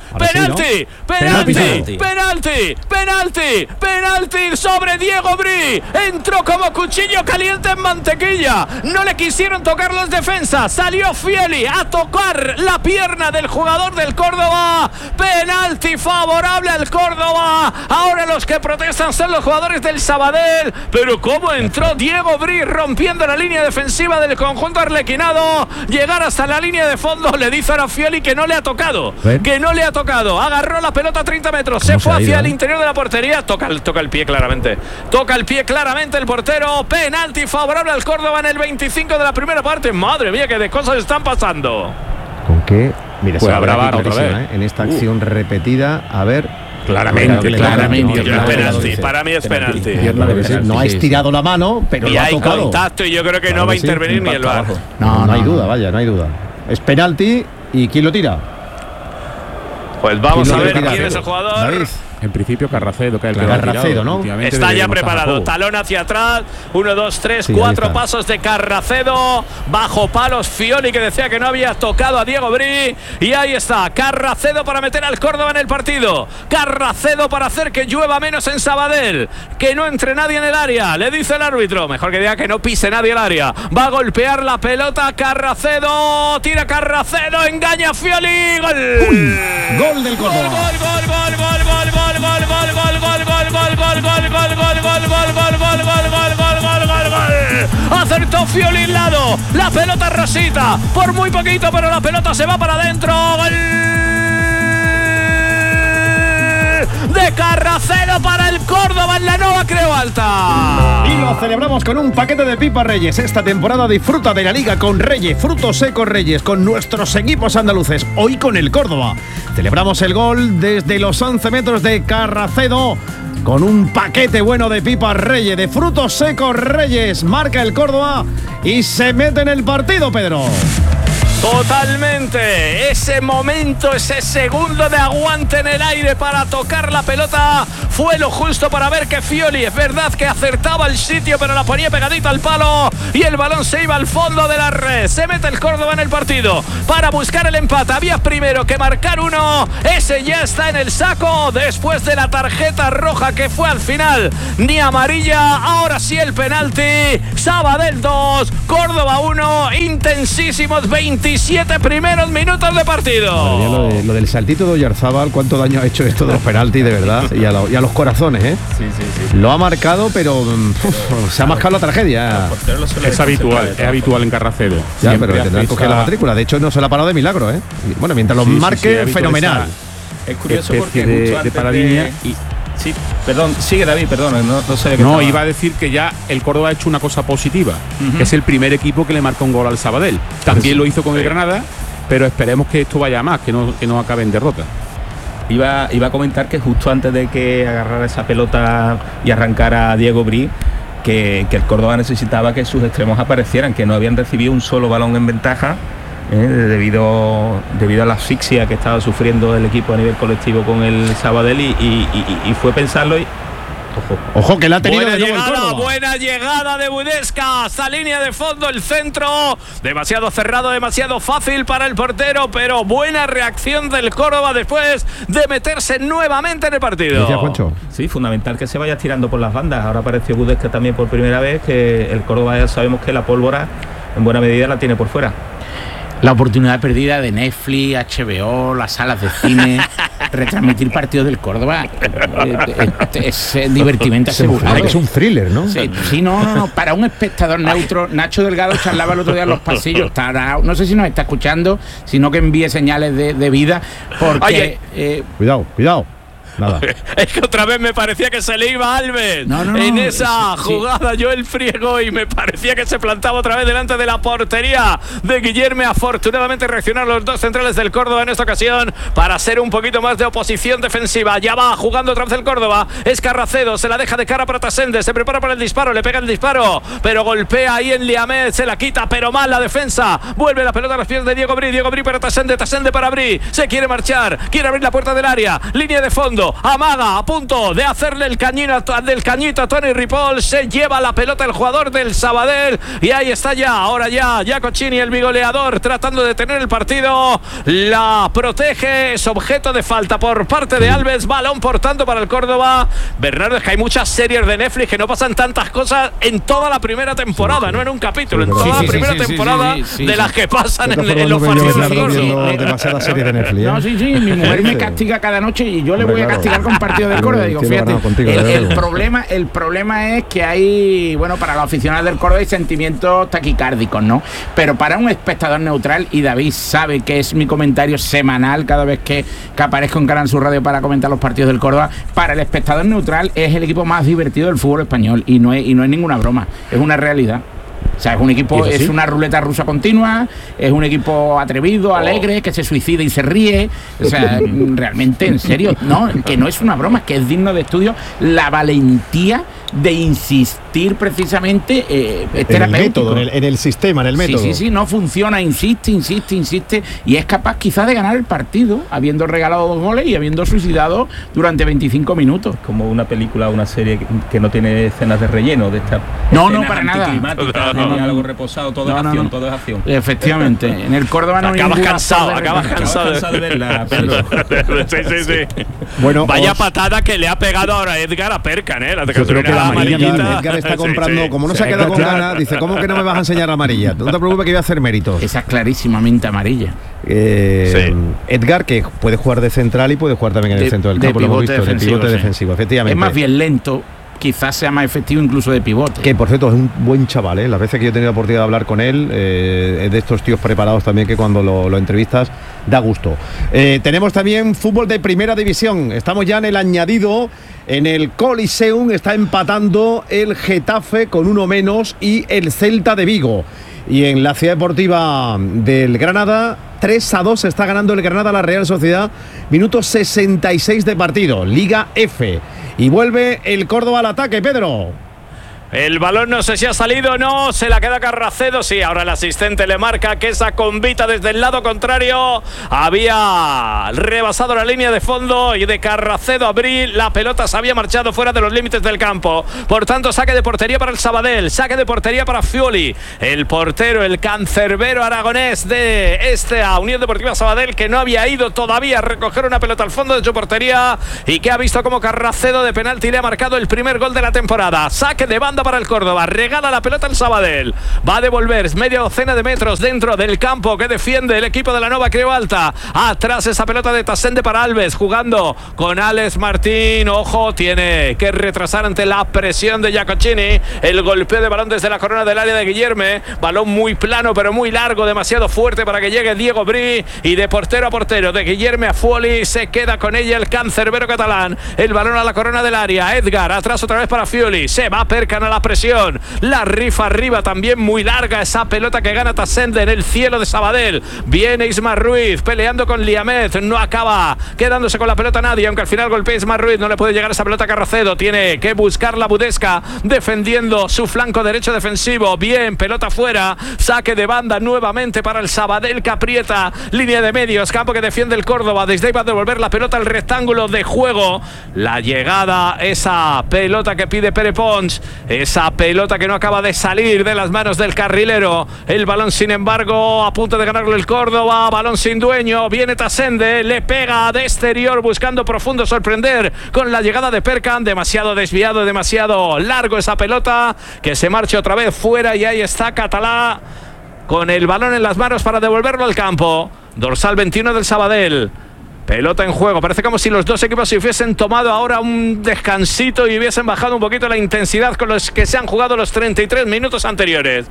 ¡Penalti! ¡Sobre Diego Bri! Entró como cuchillo caliente en mantequilla. No le quisieron tocar los defensas. Salió Fieli a tocar la pierna del jugador del Córdoba. penalti favorable al Córdoba. Ahora los que protestan son los jugadores del Sabadell, pero cómo entró Diego Bri rompiendo la línea defensiva del conjunto arlequinado, llegar hasta la línea de fondo, le dice a Arafioli que no le ha tocado, agarró la pelota a 30 metros, se fue hacia el interior de la portería, toca el pie claramente el portero. Penalti favorable al Córdoba en el 25 de la primera parte. Madre mía, qué de cosas están pasando. ¿Con qué? Mira, pues habrá VAR otra vez. En esta acción repetida, a ver. Claramente. Para mí es penalti. No ha estirado la mano, pero y lo ha hay tocado. Contacto y yo creo que no va a intervenir ni el VAR. No hay duda, no hay duda. Es penalti. ¿Y quién lo tira? Pues vamos a ver quién es el jugador. David. En principio Carracedo, que es el Carracedo, ¿no? Está ya preparado, talón hacia atrás, 1, 2, 3, 4 pasos de Carracedo, bajo palos Fioli, que decía que no había tocado a Diego Bri, y ahí está, Carracedo para meter al Córdoba en el partido, Carracedo para hacer que llueva menos en Sabadell, que no entre nadie en el área, le dice el árbitro, mejor que diga que no pise nadie el área, va a golpear la pelota Carracedo, tira Carracedo, engaña a Fioli, gol. Gol del Córdoba. Acertó Fioli al lado, la pelota Rosita, por muy poquito, pero la pelota se va para adentro. Gol de Carracedo para el Córdoba en la Nova Creu Alta. Y lo celebramos con un paquete de pipas Reyes. Esta temporada disfruta de la Liga con Reyes, frutos secos Reyes, con nuestros equipos andaluces. Hoy con el Córdoba. Celebramos el gol desde los 11 metros de Carracedo con un paquete bueno de pipas Reyes, de frutos secos Reyes. Marca el Córdoba y se mete en el partido, Pedro. Totalmente, ese momento, ese segundo de aguante en el aire para tocar la pelota fue lo justo para ver que Fioli, es verdad que acertaba el sitio, pero la ponía pegadita al palo y el balón se iba al fondo de la red. Se mete el Córdoba en el partido para buscar el empate. Había primero que marcar uno, ese ya está en el saco después de la tarjeta roja que fue al final ni amarilla. Ahora sí el penalti. Sabadell 2, Córdoba 1, intensísimos 27 primeros minutos de partido. Lo del saltito de Oyarzábal, cuánto daño ha hecho esto de los penaltis, de verdad, y a los corazones, ¿eh? Sí. Lo ha marcado, pero se ha mascado la tragedia. Es habitual en Carracedo. Ya, pero tendrán que coger la matrícula. De hecho, no se la ha parado de milagro, ¿eh? Bueno, mientras los marque, fenomenal. Es curioso porque justo antes de línea y sí, perdón, sigue David, perdón, no sé de qué. No, iba a decir que ya el Córdoba ha hecho una cosa positiva, que es el primer equipo que le marca un gol al Sabadell. También lo hizo con el Granada, pero esperemos que esto vaya a más, que no acabe en derrota. Iba a comentar que justo antes de que agarrara esa pelota y arrancara a Diego Bri, que el Córdoba necesitaba que sus extremos aparecieran, que no habían recibido un solo balón en ventaja, debido a la asfixia que estaba sufriendo el equipo a nivel colectivo con el Sabadell, y fue pensarlo y Ojo que la ha tenido de nuevo el Córdoba. Buena llegada de Budesca, hasta línea de fondo el centro, demasiado cerrado, demasiado fácil para el portero, pero buena reacción del Córdoba después de meterse nuevamente en el partido. Sí, fundamental que se vaya tirando por las bandas. Ahora apareció Budesca también por primera vez, que el Córdoba ya sabemos que la pólvora en buena medida la tiene por fuera. La oportunidad perdida de Netflix, HBO, las salas de cine, retransmitir partidos del Córdoba es divertimento asegurado. Es un thriller, ¿no? Sí, no. Para un espectador neutro, Nacho Delgado charlaba el otro día en los pasillos. No sé si nos está escuchando, sino que envíe señales de vida, porque... Cuidado. Nada. Es que otra vez me parecía que se le iba a Alves en esa jugada, Joel Friego, y me parecía que se plantaba otra vez delante de la portería de Guillerme. Afortunadamente reaccionaron los dos centrales del Córdoba en esta ocasión para hacer un poquito más de oposición defensiva. Ya va jugando otra vez el Córdoba, es Carracedo, se la deja de cara para Tasende, se prepara para el disparo, le pega el disparo, pero golpea ahí en Liamet, se la quita, pero mal la defensa, vuelve la pelota a los pies de Diego Bri para Tasende para Bri, se quiere marchar, quiere abrir la puerta del área, línea de fondo, centro, amaga, a punto de hacerle del cañito a Toni Ripoll, se lleva la pelota el jugador del Sabadell y ahí está ahora Giacocini, el bigoleador, tratando de tener el partido, la protege, es objeto de falta por parte de Alves, balón por tanto para el Córdoba. Bernardo, es que hay muchas series de Netflix que no pasan tantas cosas en toda la primera temporada, no en un capítulo, en toda la primera temporada de las que pasan en los partidos del Córdoba. Demasiadas series de Netflix. No, sí, mi mujer me castiga cada noche y yo le voy a castigar con partidos del Córdoba. Digo, fíjate, el problema es que hay, bueno, para los aficionados del Córdoba hay sentimientos taquicárdicos, ¿no? Pero para un espectador neutral, y David sabe que es mi comentario semanal cada vez que aparezco en Canal Sur Radio para comentar los partidos del Córdoba, para el espectador neutral es el equipo más divertido del fútbol español y no es ninguna broma, es una realidad. O sea, es un equipo, es una ruleta rusa continua, es un equipo atrevido, alegre, que se suicida y se ríe. O sea, realmente, en serio, no, que no es una broma, es que es digno de estudio la valentía de insistir precisamente terapéutico. En el sistema, en el método. Sí, no funciona, insiste y es capaz quizás de ganar el partido habiendo regalado 2 goles y habiendo suicidado durante 25 minutos. Como una película, una serie que no tiene escenas de relleno, de esta no, para nada. Algo reposado, todo es acción, todo es acción. Efectivamente, en el Córdoba no hay acabas cansado de verla. Sí. Bueno, vaya patada que le ha pegado ahora Edgar a Perkan, Yo creo que la amarilla Edgar está comprando, como no se ha quedado con ganas, dice, ¿cómo que no me vas a enseñar la amarilla? No te preocupes que voy a hacer méritos. Esa es clarísimamente amarilla. Edgar, que puede jugar de central y puede jugar también en el centro del campo, lo hemos visto, de pivote defensivo, efectivamente. Es más bien lento, quizás sea más efectivo incluso de pivote. Que por cierto es un buen chaval, ¿eh? Las veces que yo he tenido la oportunidad de hablar con él, es de estos tíos preparados también que cuando lo entrevistas da gusto. Tenemos también fútbol de primera división, estamos ya en el añadido, en el Coliseum está empatando el Getafe con 1 menos y el Celta de Vigo. Y en la Ciudad Deportiva del Granada, 3-2 está ganando el Granada a la Real Sociedad, minuto 66 de partido, Liga F. Y vuelve el Córdoba al ataque, Pedro. El balón no sé si ha salido o no, se la queda Carracedo, sí, ahora el asistente le marca que esa convita desde el lado contrario había rebasado la línea de fondo y de Carracedo a Abril, la pelota se había marchado fuera de los límites del campo, por tanto saque de portería para el Sabadell, saque de portería para Fioli, el portero, el cancerbero aragonés de esta Unión Deportiva Sabadell, que no había ido todavía a recoger una pelota al fondo de su portería y que ha visto como Carracedo de penalti le ha marcado el primer gol de la temporada. Saque de banda para el Córdoba, regala la pelota el Sabadell, va a devolver media docena de metros dentro del campo que defiende el equipo de la Nova Creu Alta, atrás esa pelota de Tasende para Alves, jugando con Alex Martín, ojo, tiene que retrasar ante la presión de Giacocini, el golpeo de balón desde la corona del área de Guillerme, balón muy plano pero muy largo, demasiado fuerte para que llegue Diego Bri, y de portero a portero, de Guillerme a Fioli, se queda con ella el cancerbero catalán, el balón a la corona del área, Edgar, atrás otra vez para Fioli, se va Perkan a la presión, la rifa arriba también muy larga, esa pelota que gana Tasende en el cielo de Sabadell, viene Isma Ruiz peleando con Liamet, no acaba quedándose con la pelota nadie, aunque al final golpea Isma Ruiz, no le puede llegar esa pelota a Carracedo, tiene que buscar la Budesca defendiendo su flanco derecho defensivo, bien, pelota fuera, saque de banda nuevamente para el Sabadell que aprieta, línea de medios, campo que defiende el Córdoba, desde ahí va a devolver la pelota al rectángulo de juego, la llegada, esa pelota que pide Pere Pons, esa pelota que no acaba de salir de las manos del carrilero, el balón sin embargo a punto de ganarlo el Córdoba, balón sin dueño, viene Tasende, le pega de exterior buscando profundo sorprender con la llegada de Perkan, demasiado desviado, demasiado largo esa pelota que se marcha otra vez fuera y ahí está Catalá con el balón en las manos para devolverlo al campo, dorsal 21 del Sabadell. Pelota en juego, parece como si los dos equipos se hubiesen tomado ahora un descansito y hubiesen bajado un poquito la intensidad con los que se han jugado los 33 minutos anteriores.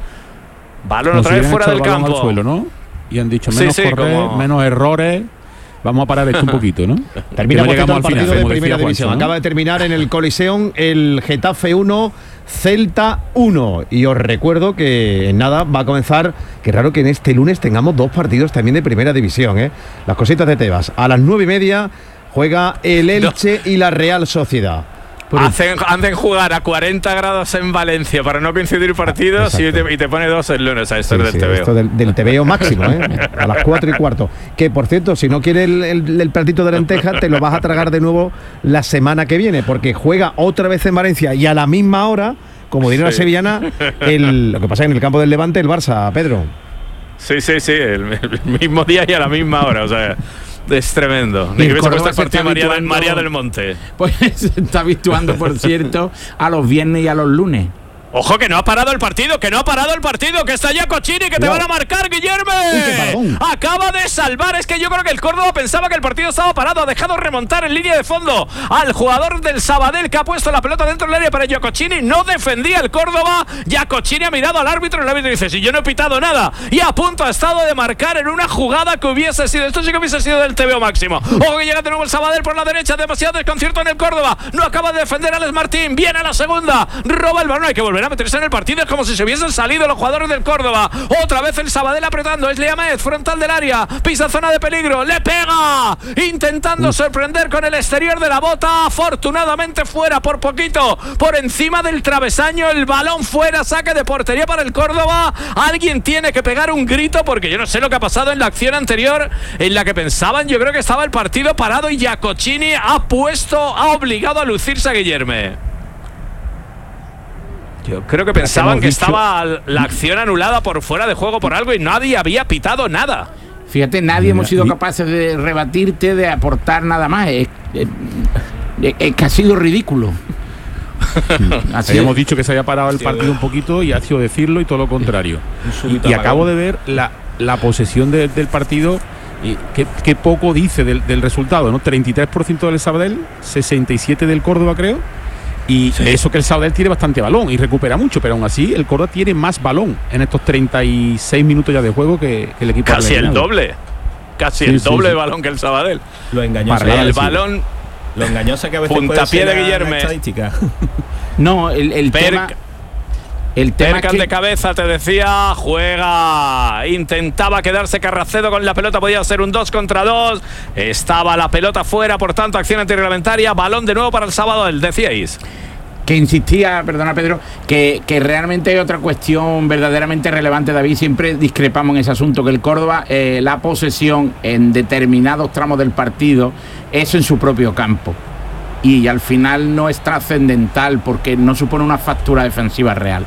Balón otra vez fuera del campo. Al suelo, ¿no? Y han dicho menos correr, menos errores. Vamos a parar esto un poquito, ¿no? Termina no llegamos al al partido final, de primera división. Acaba de terminar en el Coliseum el Getafe 1, Celta 1. Y os recuerdo que en nada va a comenzar, que raro que en este lunes tengamos 2 partidos también de primera división, ¿eh? Las cositas de Tebas. A las 9:30 juega el Elche y la Real Sociedad. Hacen jugar a 40 grados en Valencia para no coincidir partidos y te pone 2 el lunes a esto del TVO. Esto del TVO máximo, a las 4:15. Que, por cierto, si no quieres el platito de lenteja, te lo vas a tragar de nuevo la semana que viene, porque juega otra vez en Valencia y a la misma hora, como diría la sevillana, lo que pasa en el campo del Levante, el Barça, Pedro. Sí, el mismo día y a la misma hora, o sea... Es tremendo. Ni que hubiese puesto el partido María del Monte. Pues se está habituando, por cierto, a los viernes y a los lunes. Ojo, que no ha parado el partido, que está ya Cochini, que te van a marcar, Guillerme. Acaba de salvar, es que yo creo que el Córdoba pensaba que el partido estaba parado, ha dejado remontar en línea de fondo al jugador del Sabadell, que ha puesto la pelota dentro del área para Giacocini, no defendía el Córdoba, Giacocini ha mirado al árbitro, el árbitro dice, si yo no he pitado nada, y a punto ha estado de marcar en una jugada que hubiese sido, esto sí que hubiese sido del TVO máximo. Ojo, que llega de nuevo el Sabadell por la derecha, demasiado desconcierto en el Córdoba, no acaba de defender Alex Martín, viene a la segunda, roba el balón, hay que volver a meterse en el partido, es como si se hubiesen salido los jugadores del Córdoba. Otra vez el Sabadell apretando, es Liamet, frontal del área, pisa zona de peligro, le pega, intentando sorprender con el exterior de la bota, afortunadamente fuera por poquito, por encima del travesaño, el balón fuera, saque de portería para el Córdoba. Alguien tiene que pegar un grito, porque yo no sé lo que ha pasado en la acción anterior, en la que pensaban, yo creo que estaba el partido parado y Giacocini ha obligado a lucirse a Guillerme. Yo creo que pensaban que estaba la acción anulada por fuera de juego por algo y nadie había pitado nada. Fíjate, nadie hemos sido capaces de rebatirte, de aportar nada más. Es que ha sido ridículo. Habíamos dicho que se había parado el partido un poquito y ha sido decirlo y todo lo contrario. Y acabo de ver la posesión del partido. Y qué poco dice del resultado, ¿no? 33% del Sabadell, 67% del Córdoba, creo. Y eso que el Sabadell tiene bastante balón y recupera mucho, pero aún así el Córdoba tiene más balón en estos 36 minutos ya de juego que el equipo. Casi el doble. El doble de balón que el Sabadell. Lo engañoso. El balón. Lo engañoso que a veces puntapié de Guillerme. No, el tema. El tema Percan de cabeza, te decía, juega, intentaba quedarse Carracedo con la pelota, podía ser un 2 contra 2, estaba la pelota fuera, por tanto acción antirreglamentaria, balón de nuevo para el Sabadell, decíais. Que insistía, perdona Pedro, que realmente hay otra cuestión verdaderamente relevante, David, siempre discrepamos en ese asunto, que el Córdoba, la posesión en determinados tramos del partido es en su propio campo. Y al final no es trascendental porque no supone una factura defensiva real.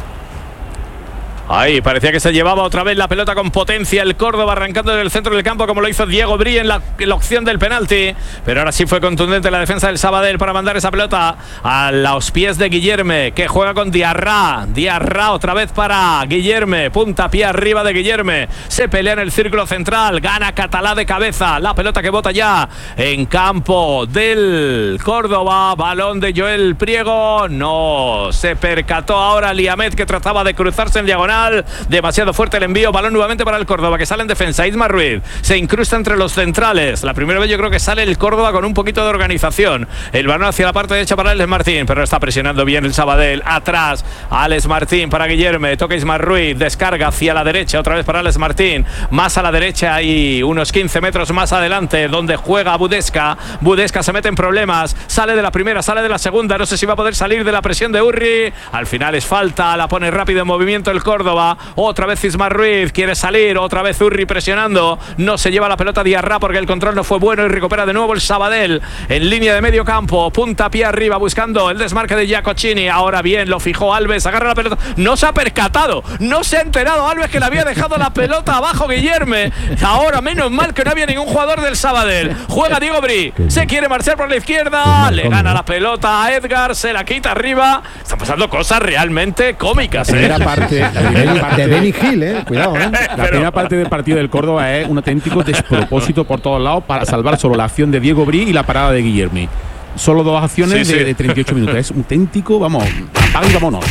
Ahí parecía que se llevaba otra vez la pelota con potencia el Córdoba, arrancando en el centro del campo como lo hizo Diego Brí en la opción del penalti, pero ahora sí fue contundente la defensa del Sabadell para mandar esa pelota a los pies de Guillerme, que juega con Diarra otra vez para Guillerme, puntapié arriba de Guillerme, se pelea en el círculo central, gana Catalá de cabeza, la pelota que bota ya en campo del Córdoba, balón de Joel Priego, no se percató ahora Liamet, que trataba de cruzarse en diagonal, demasiado fuerte el envío, balón nuevamente para el Córdoba, que sale en defensa. Isma Ruiz se incrusta entre los centrales, la primera vez yo creo que sale el Córdoba con un poquito de organización, el balón hacia la parte derecha para Alex Martín, pero está presionando bien el Sabadell, atrás Alex Martín para Guillerme, toca Isma Ruiz, descarga hacia la derecha, otra vez para Alex Martín, más a la derecha y unos 15 metros más adelante donde juega Budesca se mete en problemas, sale de la primera, sale de la segunda, no sé si va a poder salir de la presión de Urri, al final es falta, la pone rápido en movimiento el Córdoba, otra vez Ismar Ruiz, quiere salir, otra vez Urri presionando, no se lleva la pelota Diarra porque el control no fue bueno y recupera de nuevo el Sabadell en línea de medio campo, puntapié arriba buscando el desmarque de Giacocini, ahora bien, lo fijó Alves, agarra la pelota, no se ha percatado, no se ha enterado Alves que le había dejado la pelota abajo Guillerme, ahora menos mal que no había ningún jugador del Sabadell, juega Diego Brí, se quiere marchar por la izquierda, le gana la pelota a Edgar, se la quita arriba, están pasando cosas realmente cómicas. La primera parte de Benny Hill, cuidado. La primera parte del partido del Córdoba es un auténtico despropósito por todos lados para salvar solo la acción de Diego Brí y la parada de Guillerme. Solo dos acciones de 38 minutos. Es auténtico, vamos, apaga y vámonos.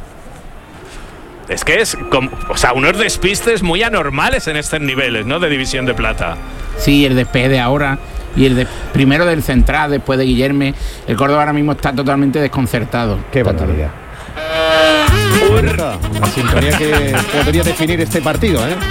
Es que es como, o sea, unos despistes muy anormales en estos niveles, ¿no? De División de Plata. Sí, el despeje de ahora y el primero del central después de Guillerme. El Córdoba ahora mismo está totalmente desconcertado. Qué barbaridad. La sintonía que podría definir este partido, ¿eh?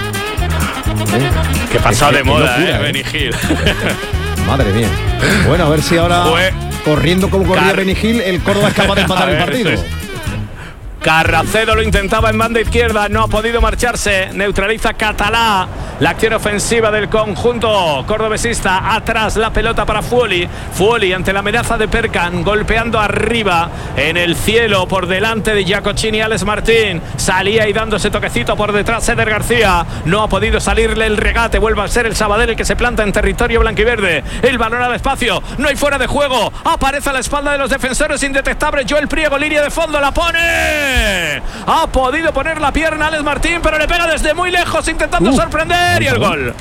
Que pasado de moda, locura, Benny Hill. Madre mía. Bueno, a ver si ahora Corriendo como corría Benigil, el Córdoba es capaz de empatar el partido. Carracedo lo intentaba en banda izquierda, no ha podido marcharse, neutraliza Catalá la acción ofensiva del conjunto cordobesista. Atrás la pelota para Fuoli ante la amenaza de Perkan, golpeando arriba en el cielo por delante de Giacocini. Alex Martín salía y dándose toquecito por detrás. Eder García no ha podido salirle el regate, vuelve a ser el Sabadell el que se planta en territorio blanquiverde. El balón al espacio, no hay fuera de juego, aparece a la espalda de los defensores indetectable Joel Priego, línea de fondo, la pone. Ha podido poner la pierna Alex Martín, pero le pega desde muy lejos intentando sorprender, y el gol.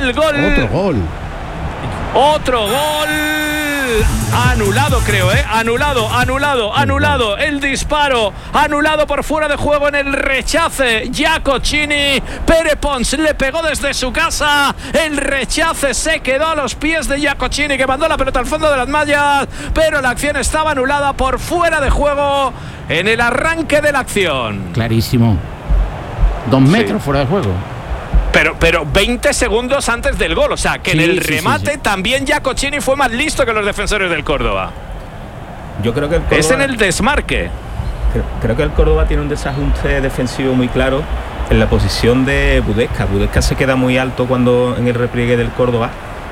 Otro gol anulado, creo, anulado el disparo, anulado por fuera de juego en el rechace. Giacocini, Pere Pons le pegó desde su casa, el rechace se quedó a los pies de Giacocini, que mandó la pelota al fondo de las mallas, pero la acción estaba anulada por fuera de juego en el arranque de la acción. Clarísimo, 2 metros fuera de juego. Pero 20 segundos antes del gol, o sea, que en el remate también Giacocini fue más listo que los defensores del Córdoba. Yo creo que el Córdoba, es en el desmarque. Creo que el Córdoba tiene un desajuste defensivo muy claro en la posición de Budesca. Budesca se queda muy alto cuando en el repliegue del Córdoba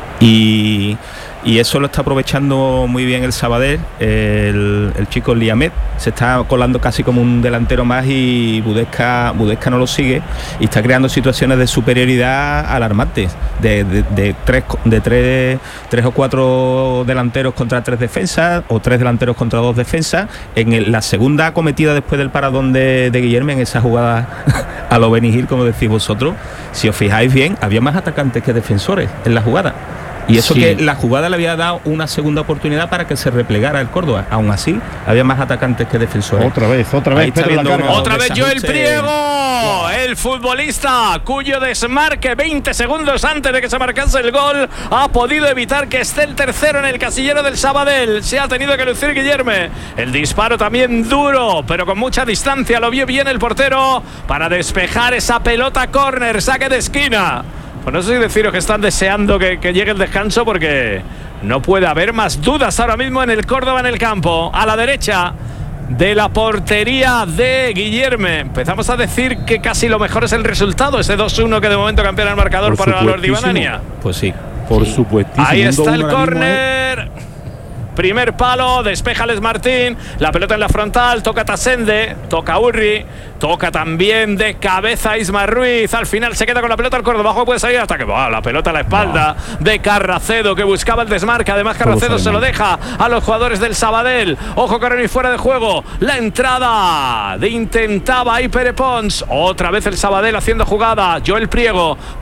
y eso lo está aprovechando muy bien el Sabadell. El chico Liamet se está colando casi como un delantero más y Budesca no lo sigue y está creando situaciones de superioridad alarmantes, de tres o cuatro delanteros contra 3 defensas o 3 delanteros contra 2 defensas. En la segunda acometida después del paradón de Guillermo, en esa jugada a lo Benigil, como decís vosotros, si os fijáis bien, había más atacantes que defensores en la jugada. Y eso que la jugada le había dado una segunda oportunidad para que se replegara el Córdoba. Aún así, había más atacantes que defensores. Otra vez, otra vez Joel Priego, el futbolista cuyo desmarque 20 segundos antes de que se marcase el gol ha podido evitar que esté el tercero en el casillero del Sabadell. Se ha tenido que lucir Guillermo. El disparo también duro, pero con mucha distancia. Lo vio bien el portero para despejar esa pelota córner, saque de esquina. Pues no sé si deciros que están deseando que llegue el descanso, porque no puede haber más dudas ahora mismo en el Córdoba en el campo. A la derecha de la portería de Guillermo. Empezamos a decir que casi lo mejor es el resultado, ese 2-1 que de momento campeona el marcador para los de Banania. Pues sí, por supuestísimo. Ahí está el córner. Primer palo, despeja Alex Martín, la pelota en la frontal, toca Tasende, toca Urri, toca también de cabeza Isma Ruiz. Al final se queda con la pelota al Córdoba, abajo puede salir hasta que la pelota a la espalda de Carracedo, que buscaba el desmarque. Además Carracedo se lo deja a los jugadores del Sabadell. Ojo, Coroni fuera de juego, la entrada de intentaba ahí Pere Pons. Otra vez el Sabadell haciendo jugada, Joel Priego